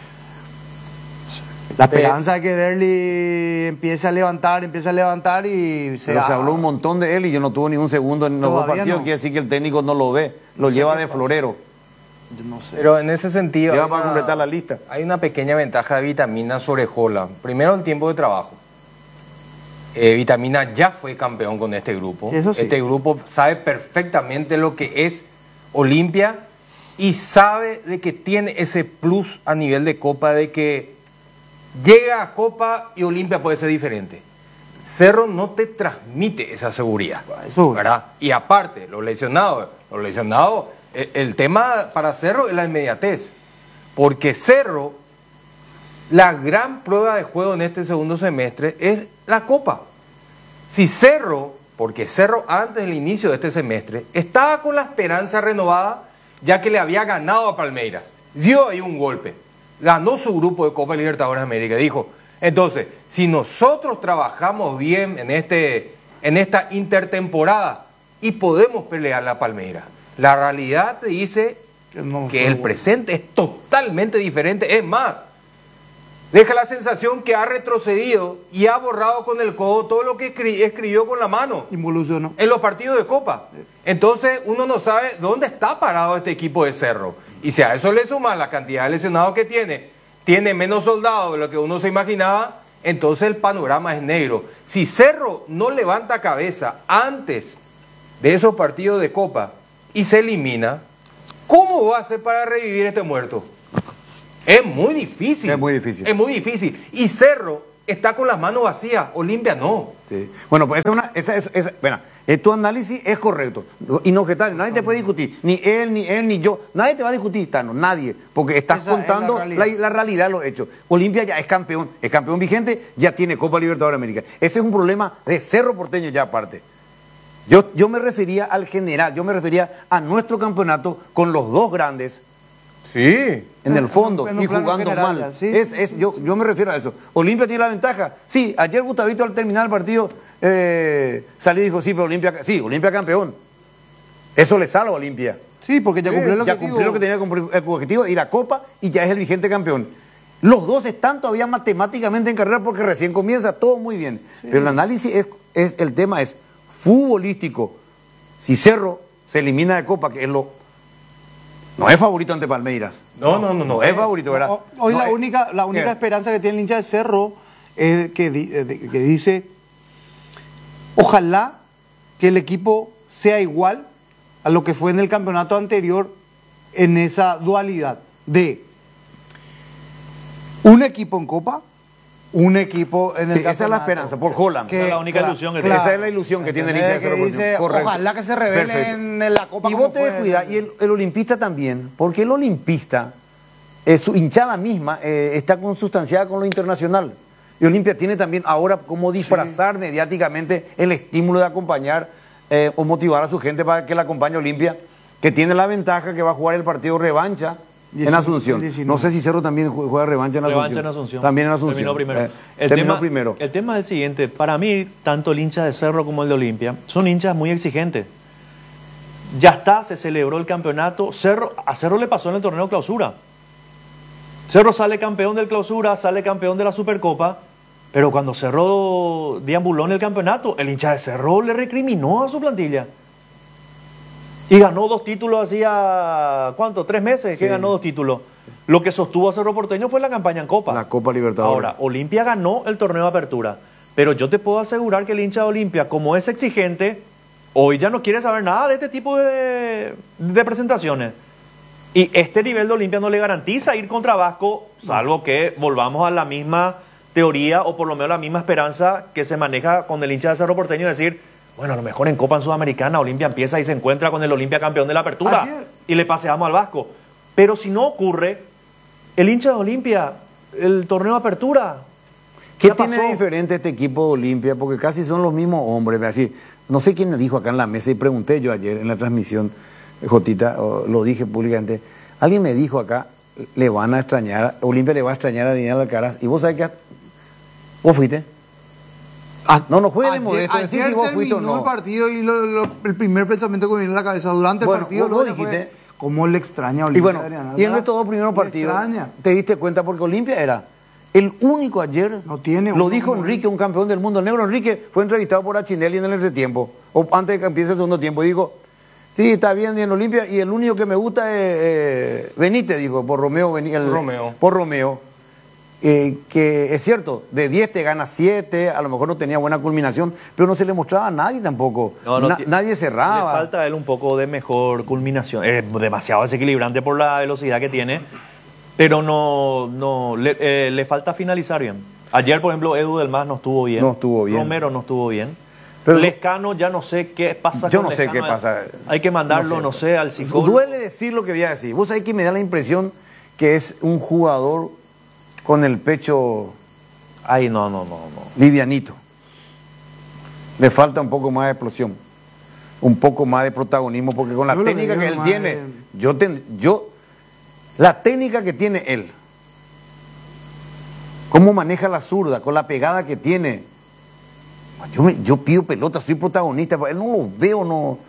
la esperanza de que Derli empiece a levantar y Pero se habló un montón de él y yo no tuvo ni un segundo en los 2 Todavía partidos. no. Quiere decir que el técnico no lo ve, lo lleva de florero. Yo no sé. Pero en ese sentido... Lleva hay para una- completar la lista. Hay una pequeña ventaja de Vitamina sobre Holland. Primero, el tiempo de trabajo. Vitamina ya fue campeón con este grupo. Sí, eso sí. Este grupo sabe perfectamente lo que es Olimpia y sabe de que tiene ese plus a nivel de Copa, de que llega a Copa y Olimpia puede ser diferente. Cerro no te transmite esa seguridad, Eso. ¿verdad? Y aparte, los lesionados, el tema para Cerro es la inmediatez, porque Cerro, la gran prueba de juego en este segundo semestre es la Copa. Si Cerro, porque Cerro antes del inicio de este semestre estaba con la esperanza renovada, ya que le había ganado a Palmeiras, dio ahí un golpe, ganó su grupo de Copa Libertadores de América, dijo, entonces, si nosotros trabajamos bien en esta intertemporada y podemos pelear la Palmeiras, la realidad te dice No, que el presente es totalmente diferente. Es más, deja la sensación que ha retrocedido y ha borrado con el codo todo lo que escribió con la mano Involucionó. en los partidos de Copa. Entonces uno no sabe dónde está parado este equipo de Cerro. Y si a eso le suma la cantidad de lesionados que tiene menos soldados de lo que uno se imaginaba, entonces el panorama es negro. Si Cerro no levanta cabeza antes de esos partidos de Copa y se elimina, ¿cómo va a hacer para revivir este muerto? Es muy difícil. Es muy difícil. Es muy difícil. Y Cerro está con las manos vacías, Olimpia no. Sí. Bueno, pues tu análisis es correcto, inobjetable, nadie te puede discutir, ni él, ni yo, nadie te va a discutir, Tano, nadie, porque estás contando la realidad de los hechos. Olimpia ya es campeón vigente, ya tiene Copa Libertadores de América. Ese es un problema de Cerro Porteño ya aparte. Yo me refería al general, yo me refería a nuestro campeonato con los dos grandes. Sí. En el fondo, en un y plano jugando general, mal. sí. Yo me refiero a eso. Olimpia tiene la ventaja. Sí, ayer Gustavito al terminar el partido salió y dijo, sí, pero Olimpia campeón. Eso le salva a Olimpia. Sí, porque ya cumplió el Ya objetivo. cumplió lo que tenía que cumplir el objetivo, y la Copa, y ya es el vigente campeón. Los dos están todavía matemáticamente en carrera porque recién comienza, todo muy bien. Sí. Pero el análisis el tema es futbolístico. Si Cerro se elimina de Copa, que es no es favorito ante Palmeiras. No es favorito, ¿verdad? Hoy no la única esperanza que tiene el hincha de Cerro es que dice, ojalá que el equipo sea igual a lo que fue en el campeonato anterior, en esa dualidad de un equipo en Copa, un equipo en el campeonato. Esa es la esperanza, por Holland. Esa es la única ilusión que tiene. Esa es la ilusión que tiene el hincha de Cerro Porteño. Correcto. Ojalá que se revele. Perfecto. En la Copa. Y vos te descuidas, y el olimpista también, porque el olimpista, su hinchada misma, está consustanciada con lo internacional. Y Olimpia tiene también ahora cómo disfrazar mediáticamente el estímulo de acompañar o motivar a su gente para que la acompañe a Olimpia, que tiene la ventaja que va a jugar el partido revancha en Asunción. 19. No sé si Cerro también juega revancha en Asunción. Revancha en Asunción. También en Asunción. Terminó primero. Terminó primero. El tema es el siguiente. Para mí, tanto el hincha de Cerro como el de Olimpia son hinchas muy exigentes. Ya está, se celebró el campeonato. A Cerro le pasó en el torneo clausura. Cerro sale campeón del clausura, sale campeón de la Supercopa. Pero cuando Cerro deambuló en el campeonato, el hincha de Cerro le recriminó a su plantilla. Y ganó 2 títulos hacía, ¿cuánto? 3 meses que ganó 2 títulos. Lo que sostuvo a Cerro Porteño fue la campaña en Copa. La Copa Libertadores. Ahora, Olimpia ganó el torneo de apertura. Pero yo te puedo asegurar que el hincha de Olimpia, como es exigente, hoy ya no quiere saber nada de este tipo de presentaciones. Y este nivel de Olimpia no le garantiza ir contra Vasco, salvo que volvamos a la misma teoría o por lo menos la misma esperanza que se maneja con el hincha de Cerro Porteño, es decir, bueno, a lo mejor en Copa en Sudamericana Olimpia empieza y se encuentra con el Olimpia campeón de la apertura y le paseamos al Vasco. Pero si no ocurre, el hincha de Olimpia, el torneo de apertura, ¿qué tiene de diferente este equipo de Olimpia? Porque casi son los mismos hombres. Así, no sé quién me dijo acá en la mesa y pregunté yo ayer en la transmisión, Jotita, lo dije públicamente. Alguien me dijo acá, le van a extrañar, Olimpia le va a extrañar a Daniel Alcaraz. Y vos sabés que vos fuiste. No juegue de modesto, decir si vos fuiste o no. El partido y el primer pensamiento que me vino a la cabeza durante el partido, vos dijiste, ¿cómo le extraña a Olimpia? Y en estos 2 primeros partidos, te diste cuenta porque Olimpia era el único ayer, lo dijo Enrique, un campeón del mundo. El negro Enrique fue entrevistado por Achinelli en el entretiempo, o antes de que empiece el segundo tiempo, y dijo, sí, está bien en Olimpia, y el único que me gusta es Benítez, dijo, por Romeo. Por Romeo. Que es cierto, de 10 te gana 7, a lo mejor no tenía buena culminación, pero no se le mostraba a nadie tampoco. Nadie cerraba. Le falta a él un poco de mejor culminación. Es demasiado desequilibrante por la velocidad que tiene, pero le falta finalizar bien. Ayer, por ejemplo, Edu del Mas no estuvo bien. Romero no estuvo bien. Pero Lescano, ya no sé qué pasa yo con Lescano. Yo no sé qué pasa. Hay que mandarlo, no sé, al psicólogo. Duele decir lo que voy a decir. Vos sabés que me da la impresión que es un jugador con el pecho livianito. Le falta un poco más de explosión, un poco más de protagonismo, porque con la técnica que él tiene, la técnica que tiene él, cómo maneja la zurda, con la pegada que tiene, yo pido pelota, soy protagonista, él no lo veo,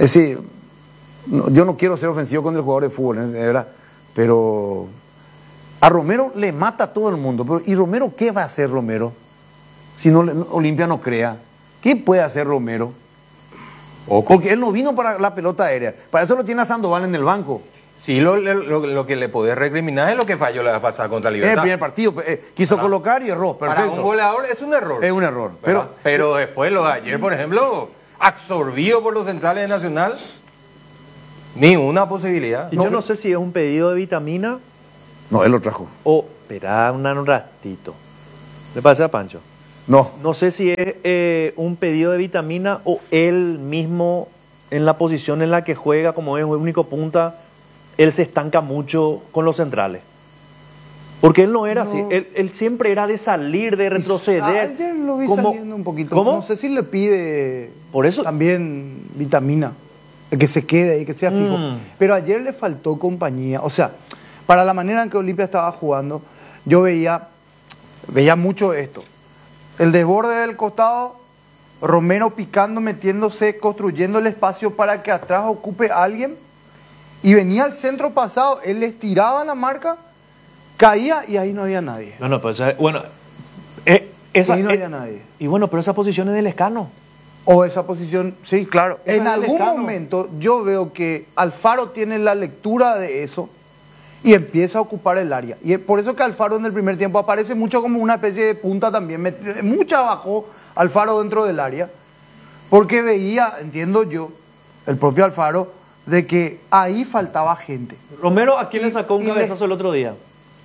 yo no quiero ser ofensivo con el jugador de fútbol, ¿verdad? Pero A Romero le mata a todo el mundo. Pero ¿y Romero qué va a hacer Romero? Si no, Olimpia no crea. ¿Qué puede hacer Romero? Porque él no vino para la pelota aérea. Para eso lo tiene a Sandoval en el banco. Sí, lo que le podés recriminar es lo que falló la vez pasada contra En el Libertad. primer partido quiso colocar y erró. Para Perfecto. un goleador es un error. Es un error. Pero después lo de ayer, por ejemplo, absorbido por los centrales de Nacional, ni una posibilidad. Y yo no sé si es un pedido de vitamina No, él lo trajo. o... Espera un ratito. ¿Le pasa a Pancho? No. No sé si es un pedido de vitamina o él mismo en la posición en la que juega, como es el único punta, él se estanca mucho con los centrales. Porque él no era así, él siempre era de salir, de retroceder. Ayer lo vi como- saliendo un poquito. ¿Cómo? No sé si le pide Por eso- también vitamina, que se quede ahí, que sea fijo. Pero ayer le faltó compañía. O sea, para la manera en que Olimpia estaba jugando, yo veía mucho esto. El desborde del costado, Romero picando, metiéndose, construyendo el espacio para que atrás ocupe alguien. Y venía al centro pasado, él les tiraba la marca, caía y ahí no había nadie. No, pero bueno, Ahí no había nadie. Y bueno, pero esa posición es del Escano. O esa posición, sí, claro. Esa En es del algún Escano. momento yo veo que Alfaro tiene la lectura de eso y empieza a ocupar el área. Y es por eso que Alfaro en el primer tiempo aparece mucho como una especie de punta también. Mucha bajó Alfaro dentro del área. Porque veía, entiendo yo, el propio Alfaro, de que ahí faltaba gente. Romero, ¿a quién le Y- sacó un y le- cabezazo el otro día?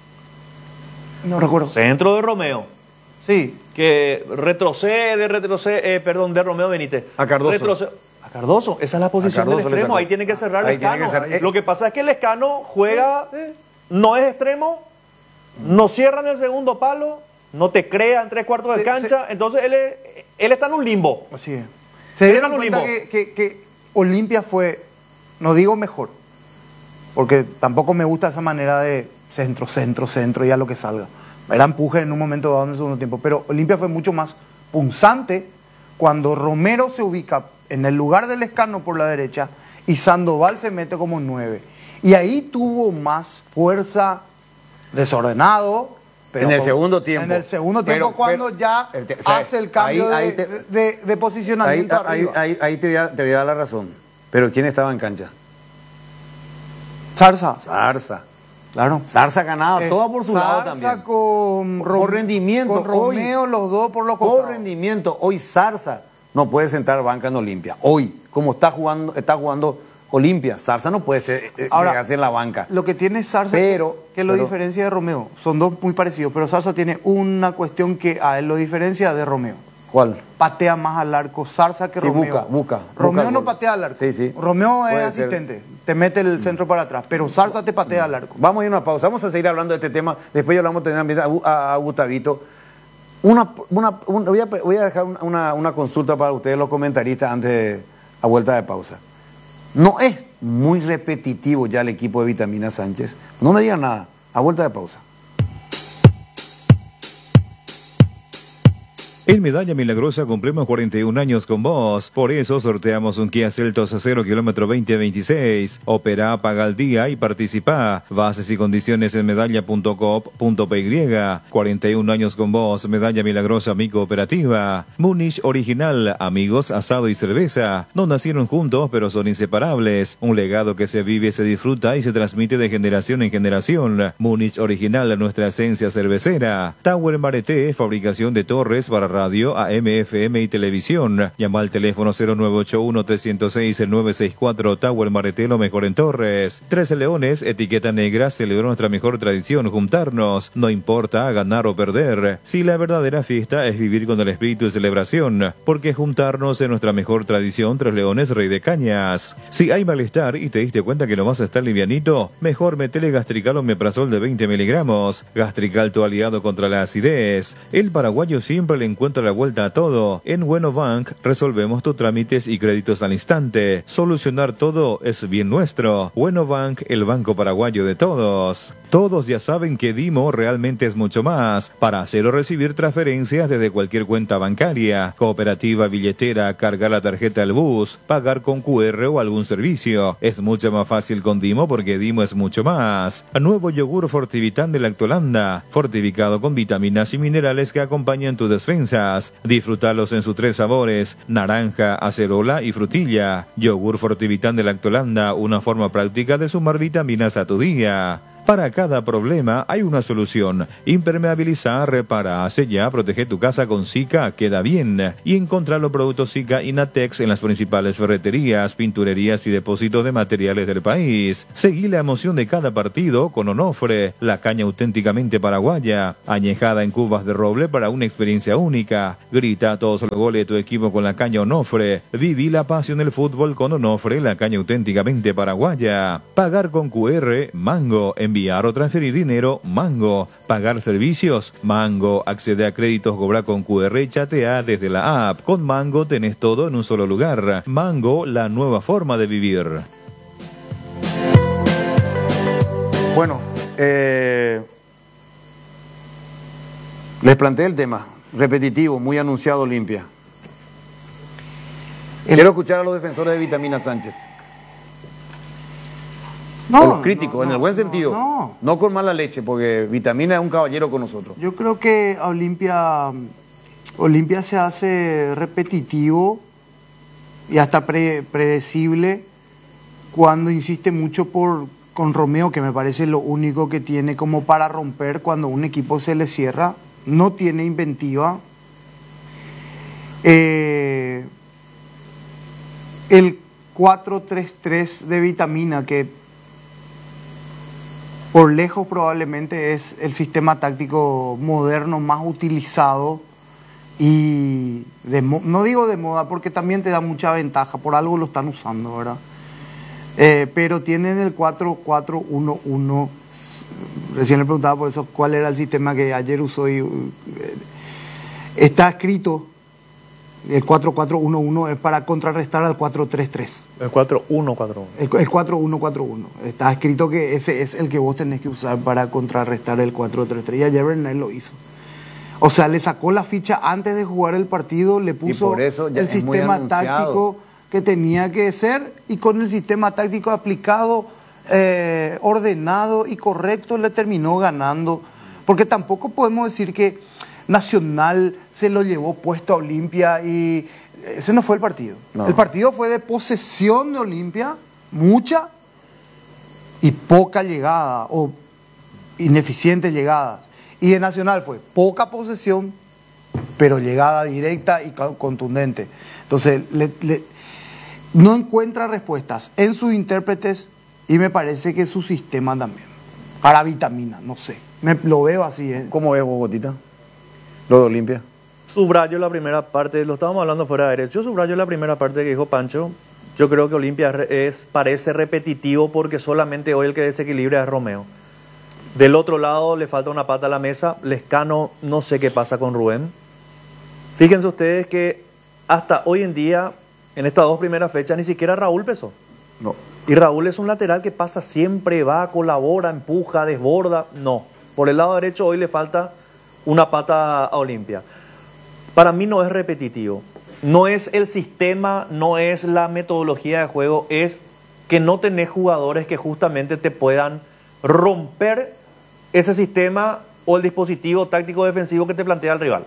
No recuerdo. Centro de Romeo. Sí. Que retrocede, de Romeo Benítez. A Cardoso. A Cardoso, esa es la posición Cardoso del le extremo, sacó. ahí tiene que cerrar Ahí el tiene que Escano. cerrar. Lo que pasa es que el Escano juega, no es extremo, no cierra en el segundo palo, no te crea en 3/4 de Sí, cancha, entonces él está en un limbo. Así es. Se dieron Era un cuenta limbo. que Olimpia fue, no digo mejor, porque tampoco me gusta esa manera de centro y a lo que salga. Era empuje en un momento dado en el segundo tiempo, pero Olimpia fue mucho más punzante cuando Romero se ubica en el lugar del Escano por la derecha y Sandoval se mete como 9. Y ahí tuvo más fuerza, desordenado. Pero En el segundo tiempo. En el segundo tiempo, Pero- cuando pero- ya o sea, hace el cambio ahí de posicionamiento arriba. Ahí te voy a dar la razón. Pero ¿quién estaba en cancha? Zarza. Zarza. Claro. Zarza ganaba toda por su lado también. Con Por rendimiento, Con Romeo, los dos por los Por costados. rendimiento. Hoy Zarza no puede sentar banca en Olimpia. Hoy, como está jugando Olimpia, Zarza no puede Ahora, quedarse en la banca. Lo que tiene Zarza, que lo diferencia de Romeo, son dos muy parecidos, pero Zarza tiene una cuestión que a él lo diferencia de Romeo. ¿Cuál? Patea más al arco Zarza que Sí, Romeo. busca Romeo el no gol. patea al arco. Sí, sí. Romeo es Puede ser. asistente, te mete el centro para atrás, pero Zarza te patea al arco. Vamos a ir a una pausa. Vamos a seguir hablando de este tema. Después ya lo vamos a tener a Gustavito. Voy a dejar una consulta para ustedes, los comentaristas, a vuelta de pausa. ¿No es muy repetitivo ya el equipo de Vitamina Sánchez? No me digan nada. A vuelta de pausa. En Medalla Milagrosa cumplimos 41 años con vos. Por eso sorteamos un Kia Seltos 0 kilómetro 2026. Opera, paga al día y participa. Bases y condiciones en medalla.coop.py. 41 años con vos. Medalla Milagrosa Mi Cooperativa. Múnich Original. Amigos, asado y cerveza. No nacieron juntos, pero son inseparables. Un legado que se vive, se disfruta y se transmite de generación en generación. Múnich Original, nuestra esencia cervecera. Tower Mareté, fabricación de torres para radio, AM, FM y televisión. Llama al teléfono 0981-306-964. Tower Mareté, lo mejor en Torres. 13 Leones, etiqueta negra, celebró nuestra mejor tradición, juntarnos. No importa ganar o perder. Si la verdadera fiesta es vivir con el espíritu de celebración, porque juntarnos es nuestra mejor tradición. 3 Leones, Rey de Cañas. Si hay malestar y te diste cuenta que no vas a estar livianito, mejor metele Gastrical Omeprazol de 20 miligramos. Gastrical, tu aliado contra la acidez. El paraguayo siempre le encuentra la vuelta a todo. En Bueno Bank resolvemos tus trámites y créditos al instante. Solucionar todo es bien nuestro. Bueno Bank, el banco paraguayo de todos. Todos ya saben que Dimo realmente es mucho más. Para hacer o recibir transferencias desde cualquier cuenta bancaria, cooperativa, billetera, cargar la tarjeta al bus, pagar con QR o algún servicio. Es mucho más fácil con Dimo porque Dimo es mucho más. Nuevo yogur Fortivitán de Lactolanda, fortificado con vitaminas y minerales que acompañan tus defensas. Disfrútalos en sus 3 sabores: naranja, acerola y frutilla. Yogur Fortivitán de Lactolanda, una forma práctica de sumar vitaminas a tu día. Para cada problema hay una solución. Impermeabiliza, repara, sella, protege tu casa con Sika Queda Bien. Y encontrá los productos Sika y Natex en las principales ferreterías, pinturerías y depósitos de materiales del país. Seguí la emoción de cada partido con Onofre, la caña auténticamente paraguaya, añejada en cubas de roble para una experiencia única. Grita todos los goles de tu equipo con la caña Onofre. Viví la pasión del fútbol con Onofre, la caña auténticamente paraguaya. Pagar con QR, Mango. Enviar o transferir dinero, Mango. Pagar servicios, Mango. Accede a créditos, cobra con QR y chatea desde la app. Con Mango tenés todo en un solo lugar. Mango, la nueva forma de vivir. Bueno, les planteé el tema. Repetitivo, muy anunciado Olimpia. Quiero escuchar a los defensores de Vitamina Sánchez. No, o los críticos, en el buen sentido. No con mala leche, porque Vitamina es un caballero con nosotros. Yo creo que a Olimpia se hace repetitivo y hasta predecible cuando insiste mucho con Romeo, que me parece lo único que tiene como para romper cuando un equipo se le cierra. No tiene inventiva. El 4-3-3 de Vitamina, que por lejos probablemente es el sistema táctico moderno más utilizado y no digo de moda porque también te da mucha ventaja, por algo lo están usando, ¿verdad? Pero tienen el 4-4-1-1. Recién le preguntaba por eso cuál era el sistema que ayer usó y está escrito. El 4-4-1-1 es para contrarrestar al 4-3-3. El 4-1-4-1. El 4-1-4-1. Está escrito que ese es el que vos tenés que usar para contrarrestar el 4-3-3. Y ayer Bernal lo hizo. O sea, le sacó la ficha antes de jugar el partido, le puso el sistema táctico que tenía que ser, y con el sistema táctico aplicado, ordenado y correcto, le terminó ganando. Porque tampoco podemos decir que Nacional se lo llevó puesto a Olimpia y ese no fue el partido. No. El partido fue de posesión de Olimpia, mucha y poca llegada o ineficientes llegadas. Y de Nacional fue poca posesión, pero llegada directa y contundente. Entonces, no encuentra respuestas en sus intérpretes y me parece que su sistema también. Para Vitamina, no sé. Lo veo así. ¿Cómo ves, Bogotita? Lo de Olimpia. Subrayo la primera parte, lo estábamos hablando fuera de aire. Yo subrayo la primera parte que dijo Pancho. Yo creo que Olimpia parece repetitivo porque solamente hoy el que desequilibra es Romeo. Del otro lado le falta una pata a la mesa. Lescano, no sé qué pasa con Rubén. Fíjense ustedes que hasta hoy en día, en estas 2 primeras fechas, ni siquiera Raúl pesó. No. Y Raúl es un lateral que pasa siempre, va, colabora, empuja, desborda. No. Por el lado derecho hoy le falta una pata a Olimpia. Para mí no es repetitivo. No es el sistema, no es la metodología de juego, es que no tenés jugadores que justamente te puedan romper ese sistema o el dispositivo táctico defensivo que te plantea el rival.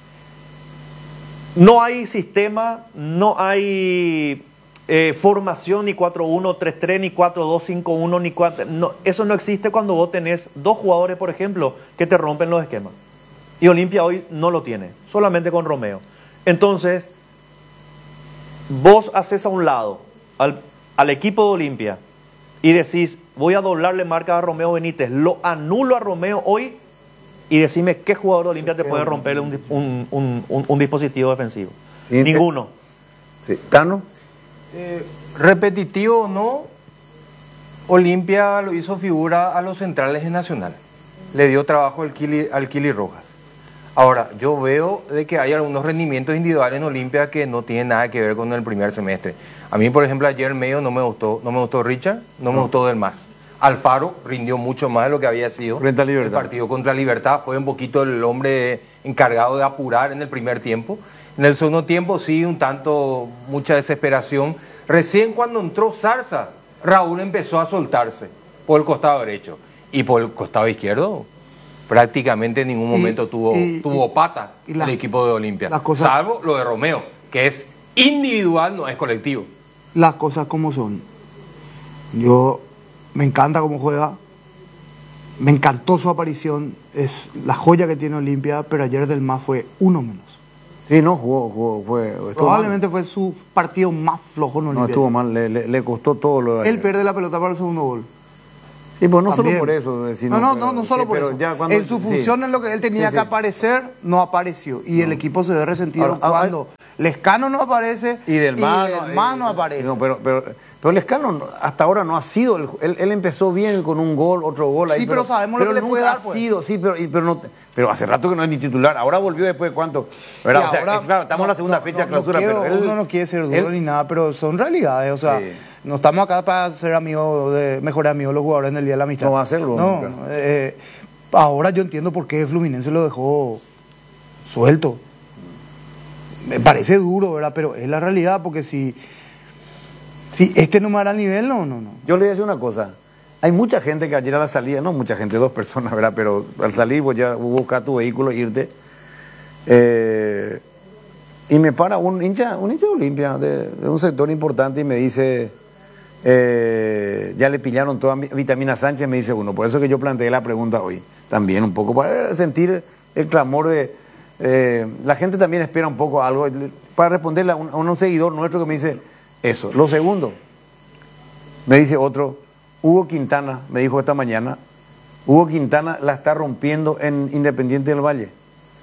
No hay sistema, no hay formación ni 4-1-3-3, ni 4-2-5-1, ni 4... No, eso no existe cuando vos tenés 2 jugadores, por ejemplo, que te rompen los esquemas. Y Olimpia hoy no lo tiene, solamente con Romeo. Entonces, vos haces a un lado al equipo de Olimpia y decís, voy a doblarle marca a Romeo Benítez, lo anulo a Romeo hoy y decime qué jugador de Olimpia te puede romper un dispositivo defensivo. Sí, ninguno. Sí. ¿Tano? Repetitivo o no, Olimpia lo hizo figura a los centrales de Nacional. Le dio trabajo al Kili Rojas. Ahora, yo veo de que hay algunos rendimientos individuales en Olimpia que no tienen nada que ver con el primer semestre. A mí, por ejemplo, ayer en medio no me gustó Richard, no me gustó Del Mas. Alfaro rindió mucho más de lo que había sido. Frente a Libertad. El partido contra Libertad fue un poquito el hombre encargado de apurar en el primer tiempo. En el segundo tiempo sí, un tanto, mucha desesperación. Recién cuando entró Zarza, Raúl empezó a soltarse por el costado derecho. Y por el costado izquierdo, prácticamente en ningún momento tuvo pata el equipo de Olimpia. Salvo lo de Romeo, que es individual, no es colectivo. Las cosas como son. Me encanta cómo juega. Me encantó su aparición. Es la joya que tiene Olimpia, pero ayer del MAS fue uno menos. Sí, no, probablemente fue su partido más flojo en Olimpia. No, estuvo mal, le costó todo lo de él pierde la pelota para el segundo gol. Sí, pues no también. Solo por eso. No solo por eso. En su función, en lo que él tenía que aparecer, no apareció. Y el equipo se ve resentido cuando Lescano no aparece y del MAS no aparece. No, pero Lescano hasta ahora no ha sido. Él empezó bien con un gol, otro gol ahí. Sí, pero sabemos lo que le puede dar. Pero hace rato que no es ni titular. Ahora volvió después de cuánto. Claro, estamos en la segunda fecha de clausura. Uno no quiere ser duro ni nada, pero son realidades. O sea, no estamos acá para ser amigos, mejores amigos de los jugadores en el Día de la Amistad. No va a hacerlo. No, ahora yo entiendo por qué Fluminense lo dejó suelto. Me parece duro, ¿verdad? Pero es la realidad, porque si este no me hará el nivel, no. Yo le voy a decir una cosa. Hay mucha gente que ayer a la salida, no mucha gente, 2 personas, ¿verdad? Pero al salir vos ya buscar tu vehículo e irte. Y me para un hincha de Olimpia, de un sector importante, y me dice, ya le pillaron toda Vitamina Sánchez, me dice uno. Por eso que yo planteé la pregunta hoy. También un poco para sentir el clamor de... la gente también espera un poco algo. Para responderle a un seguidor nuestro que me dice eso. Lo segundo, me dice otro, Hugo Quintana, me dijo esta mañana, Hugo Quintana la está rompiendo en Independiente del Valle.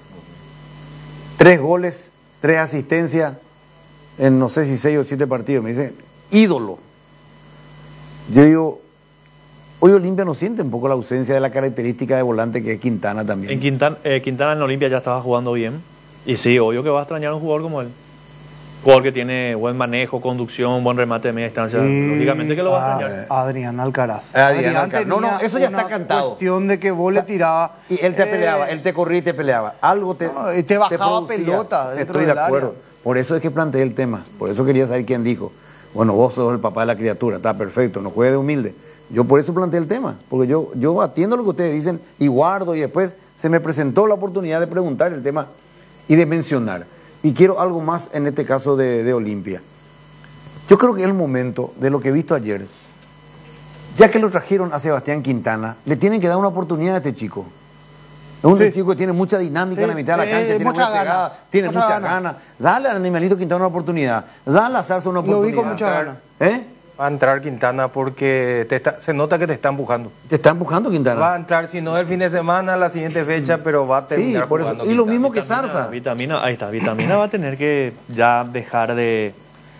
3 goles, 3 asistencias en no sé si 6 o 7 partidos. Me dice, ídolo. Yo digo, hoy Olimpia no siente un poco la ausencia de la característica de volante que es Quintana también. Quintana en Olimpia ya estaba jugando bien. Y sí, obvio que va a extrañar a un jugador como él. Jugador que tiene buen manejo, conducción, buen remate de media distancia. Lógicamente que lo va a extrañar. Adrián Alcaraz. No, eso ya está cantado. Cuestión de que vos le tirabas. Y él te peleaba, él te corría y te peleaba. Algo te bajaba pelota. Estoy de acuerdo. Por eso es que planteé el tema. Por eso quería saber quién dijo. Bueno, vos sos el papá de la criatura, está perfecto, no juegue de humilde. Yo por eso planteé el tema. Porque yo atiendo lo que ustedes dicen y guardo, y después se me presentó la oportunidad de preguntar el tema y de mencionar. Y quiero algo más en este caso de Olimpia. Yo creo que es el momento de lo que he visto ayer. Ya que lo trajeron a Sebastián Quintana, le tienen que dar una oportunidad a este chico. Es un chico que tiene mucha dinámica en la mitad de la cancha, tiene mucha pegada, tiene muchas ganas. Dale al animalito Quintana una oportunidad. Dale a Zarza una oportunidad. Lo vi con muchas ganas. Va a entrar Quintana porque se nota que te está empujando. ¿Te está empujando Quintana? Va a entrar, si no el fin de semana, la siguiente fecha, pero va a terminar por eso. jugando Y lo Quintana. mismo que Zarza. Vitamina va a tener que ya dejar de...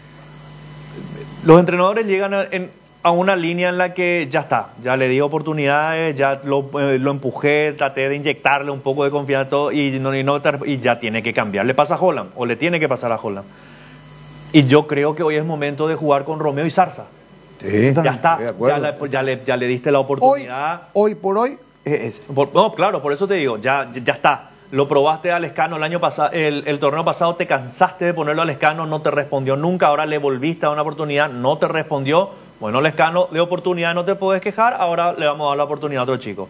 Los entrenadores llegan a una línea en la que ya está, ya le di oportunidades, ya lo empujé, traté de inyectarle un poco de confianza todo, y ya tiene que cambiar. Le pasa a Holland, o le tiene que pasar a Holland. Y yo creo que hoy es momento de jugar con Romeo y Zarza. Sí, ya está, ya le diste la oportunidad. Hoy por hoy es ese. No, claro, por eso te digo, ya está. Lo probaste a Lescano el año pasado, el torneo pasado, te cansaste de ponerlo a Lescano, no te respondió nunca, ahora le volviste a una oportunidad, no te respondió. Bueno, Lescano, de oportunidad no te puedes quejar, ahora le vamos a dar la oportunidad a otro chico.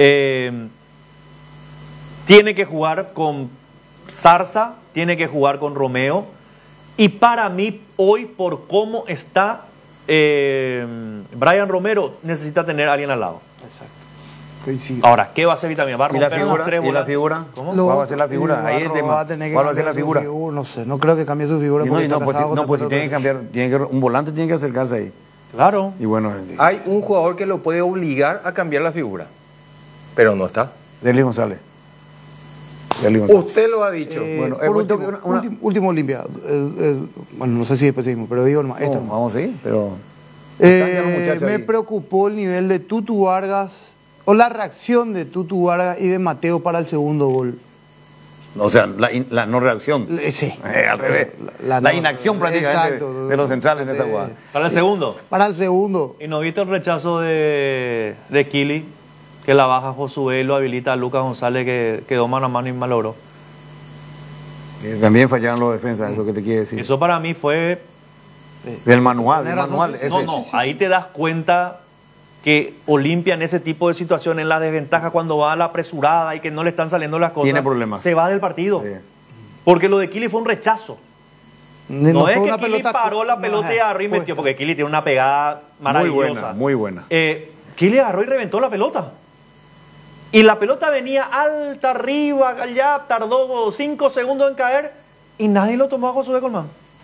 Tiene que jugar con Zarza, tiene que jugar con Romeo. Y para mí, hoy, por cómo está Brian Romero, necesita tener a alguien al lado. Exacto. Ahora, ¿qué va a hacer Vitamina? ¿Va a romper los 3 ¿Y la figura? ¿Cómo? ¿Cuál va a ser la figura? Ahí el tema. ¿Cuál va a ser la figura? No sé, no creo que cambie su figura. Pues si tiene que cambiar, un volante tiene que acercarse ahí. Claro. Y bueno, hay un jugador que lo puede obligar a cambiar la figura, pero no está. Derlis González. Usted lo ha dicho. Último Olimpia. Bueno, no sé si después seguimos, pero digo nomás. Vamos a seguir, pero... me preocupó el nivel de Tutu Vargas, o la reacción de Tutu Vargas y de Mateo para el segundo gol. O sea, la no reacción. Sí. Al revés. La inacción prácticamente exacto, de los centrales en esa jugada. Para el segundo. Para el segundo. ¿Y no viste el rechazo de Kili? Que la baja Josué, lo habilita a Lucas González, que quedó mano a mano y malogró. También fallaron los defensas, es lo que te quiere decir. Eso para mí fue... Del manual, ese. No, ahí te das cuenta que Olimpia en ese tipo de situaciones, en la desventaja cuando va a la apresurada y que no le están saliendo las cosas, Tiene problemas. se va del partido. Sí. Porque lo de Kili fue un rechazo. No es fue que una Kili pelota- paró la pelota y agarró y metió, porque Kili tiene una pegada maravillosa. Muy buena. Kili agarró y reventó la pelota. Y la pelota venía alta arriba, allá, tardó 5 segundos en caer y nadie lo tomó a Josué Colmán.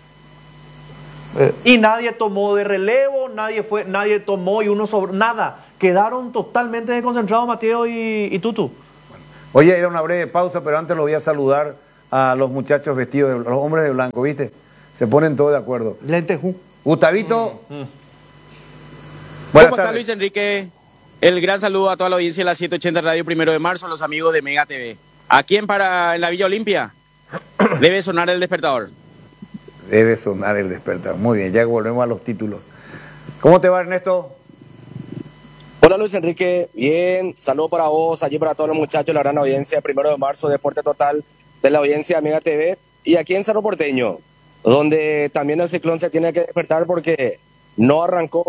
Y nadie tomó de relevo, nadie tomó y uno sobre nada. Quedaron totalmente desconcentrados Mateo y Tutu. Oye, era una breve pausa, pero antes lo voy a saludar a los muchachos vestidos, los hombres de blanco, ¿viste? Se ponen todos de acuerdo. Lentejú. Gustavito. ¿Cómo Buenas está tardes. Luis Enrique? El gran saludo a toda la audiencia de la 780 Radio 1 de marzo, a los amigos de Mega TV. ¿A quién en la Villa Olimpia? Debe sonar el despertador. Debe sonar el despertador. Muy bien, ya volvemos a los títulos. ¿Cómo te va, Ernesto? Hola Luis Enrique, bien, saludo para vos, allí para todos los muchachos, la gran audiencia, 1 de marzo, Deporte Total de la audiencia de Mega TV, y aquí en Cerro Porteño, donde también el ciclón se tiene que despertar porque no arrancó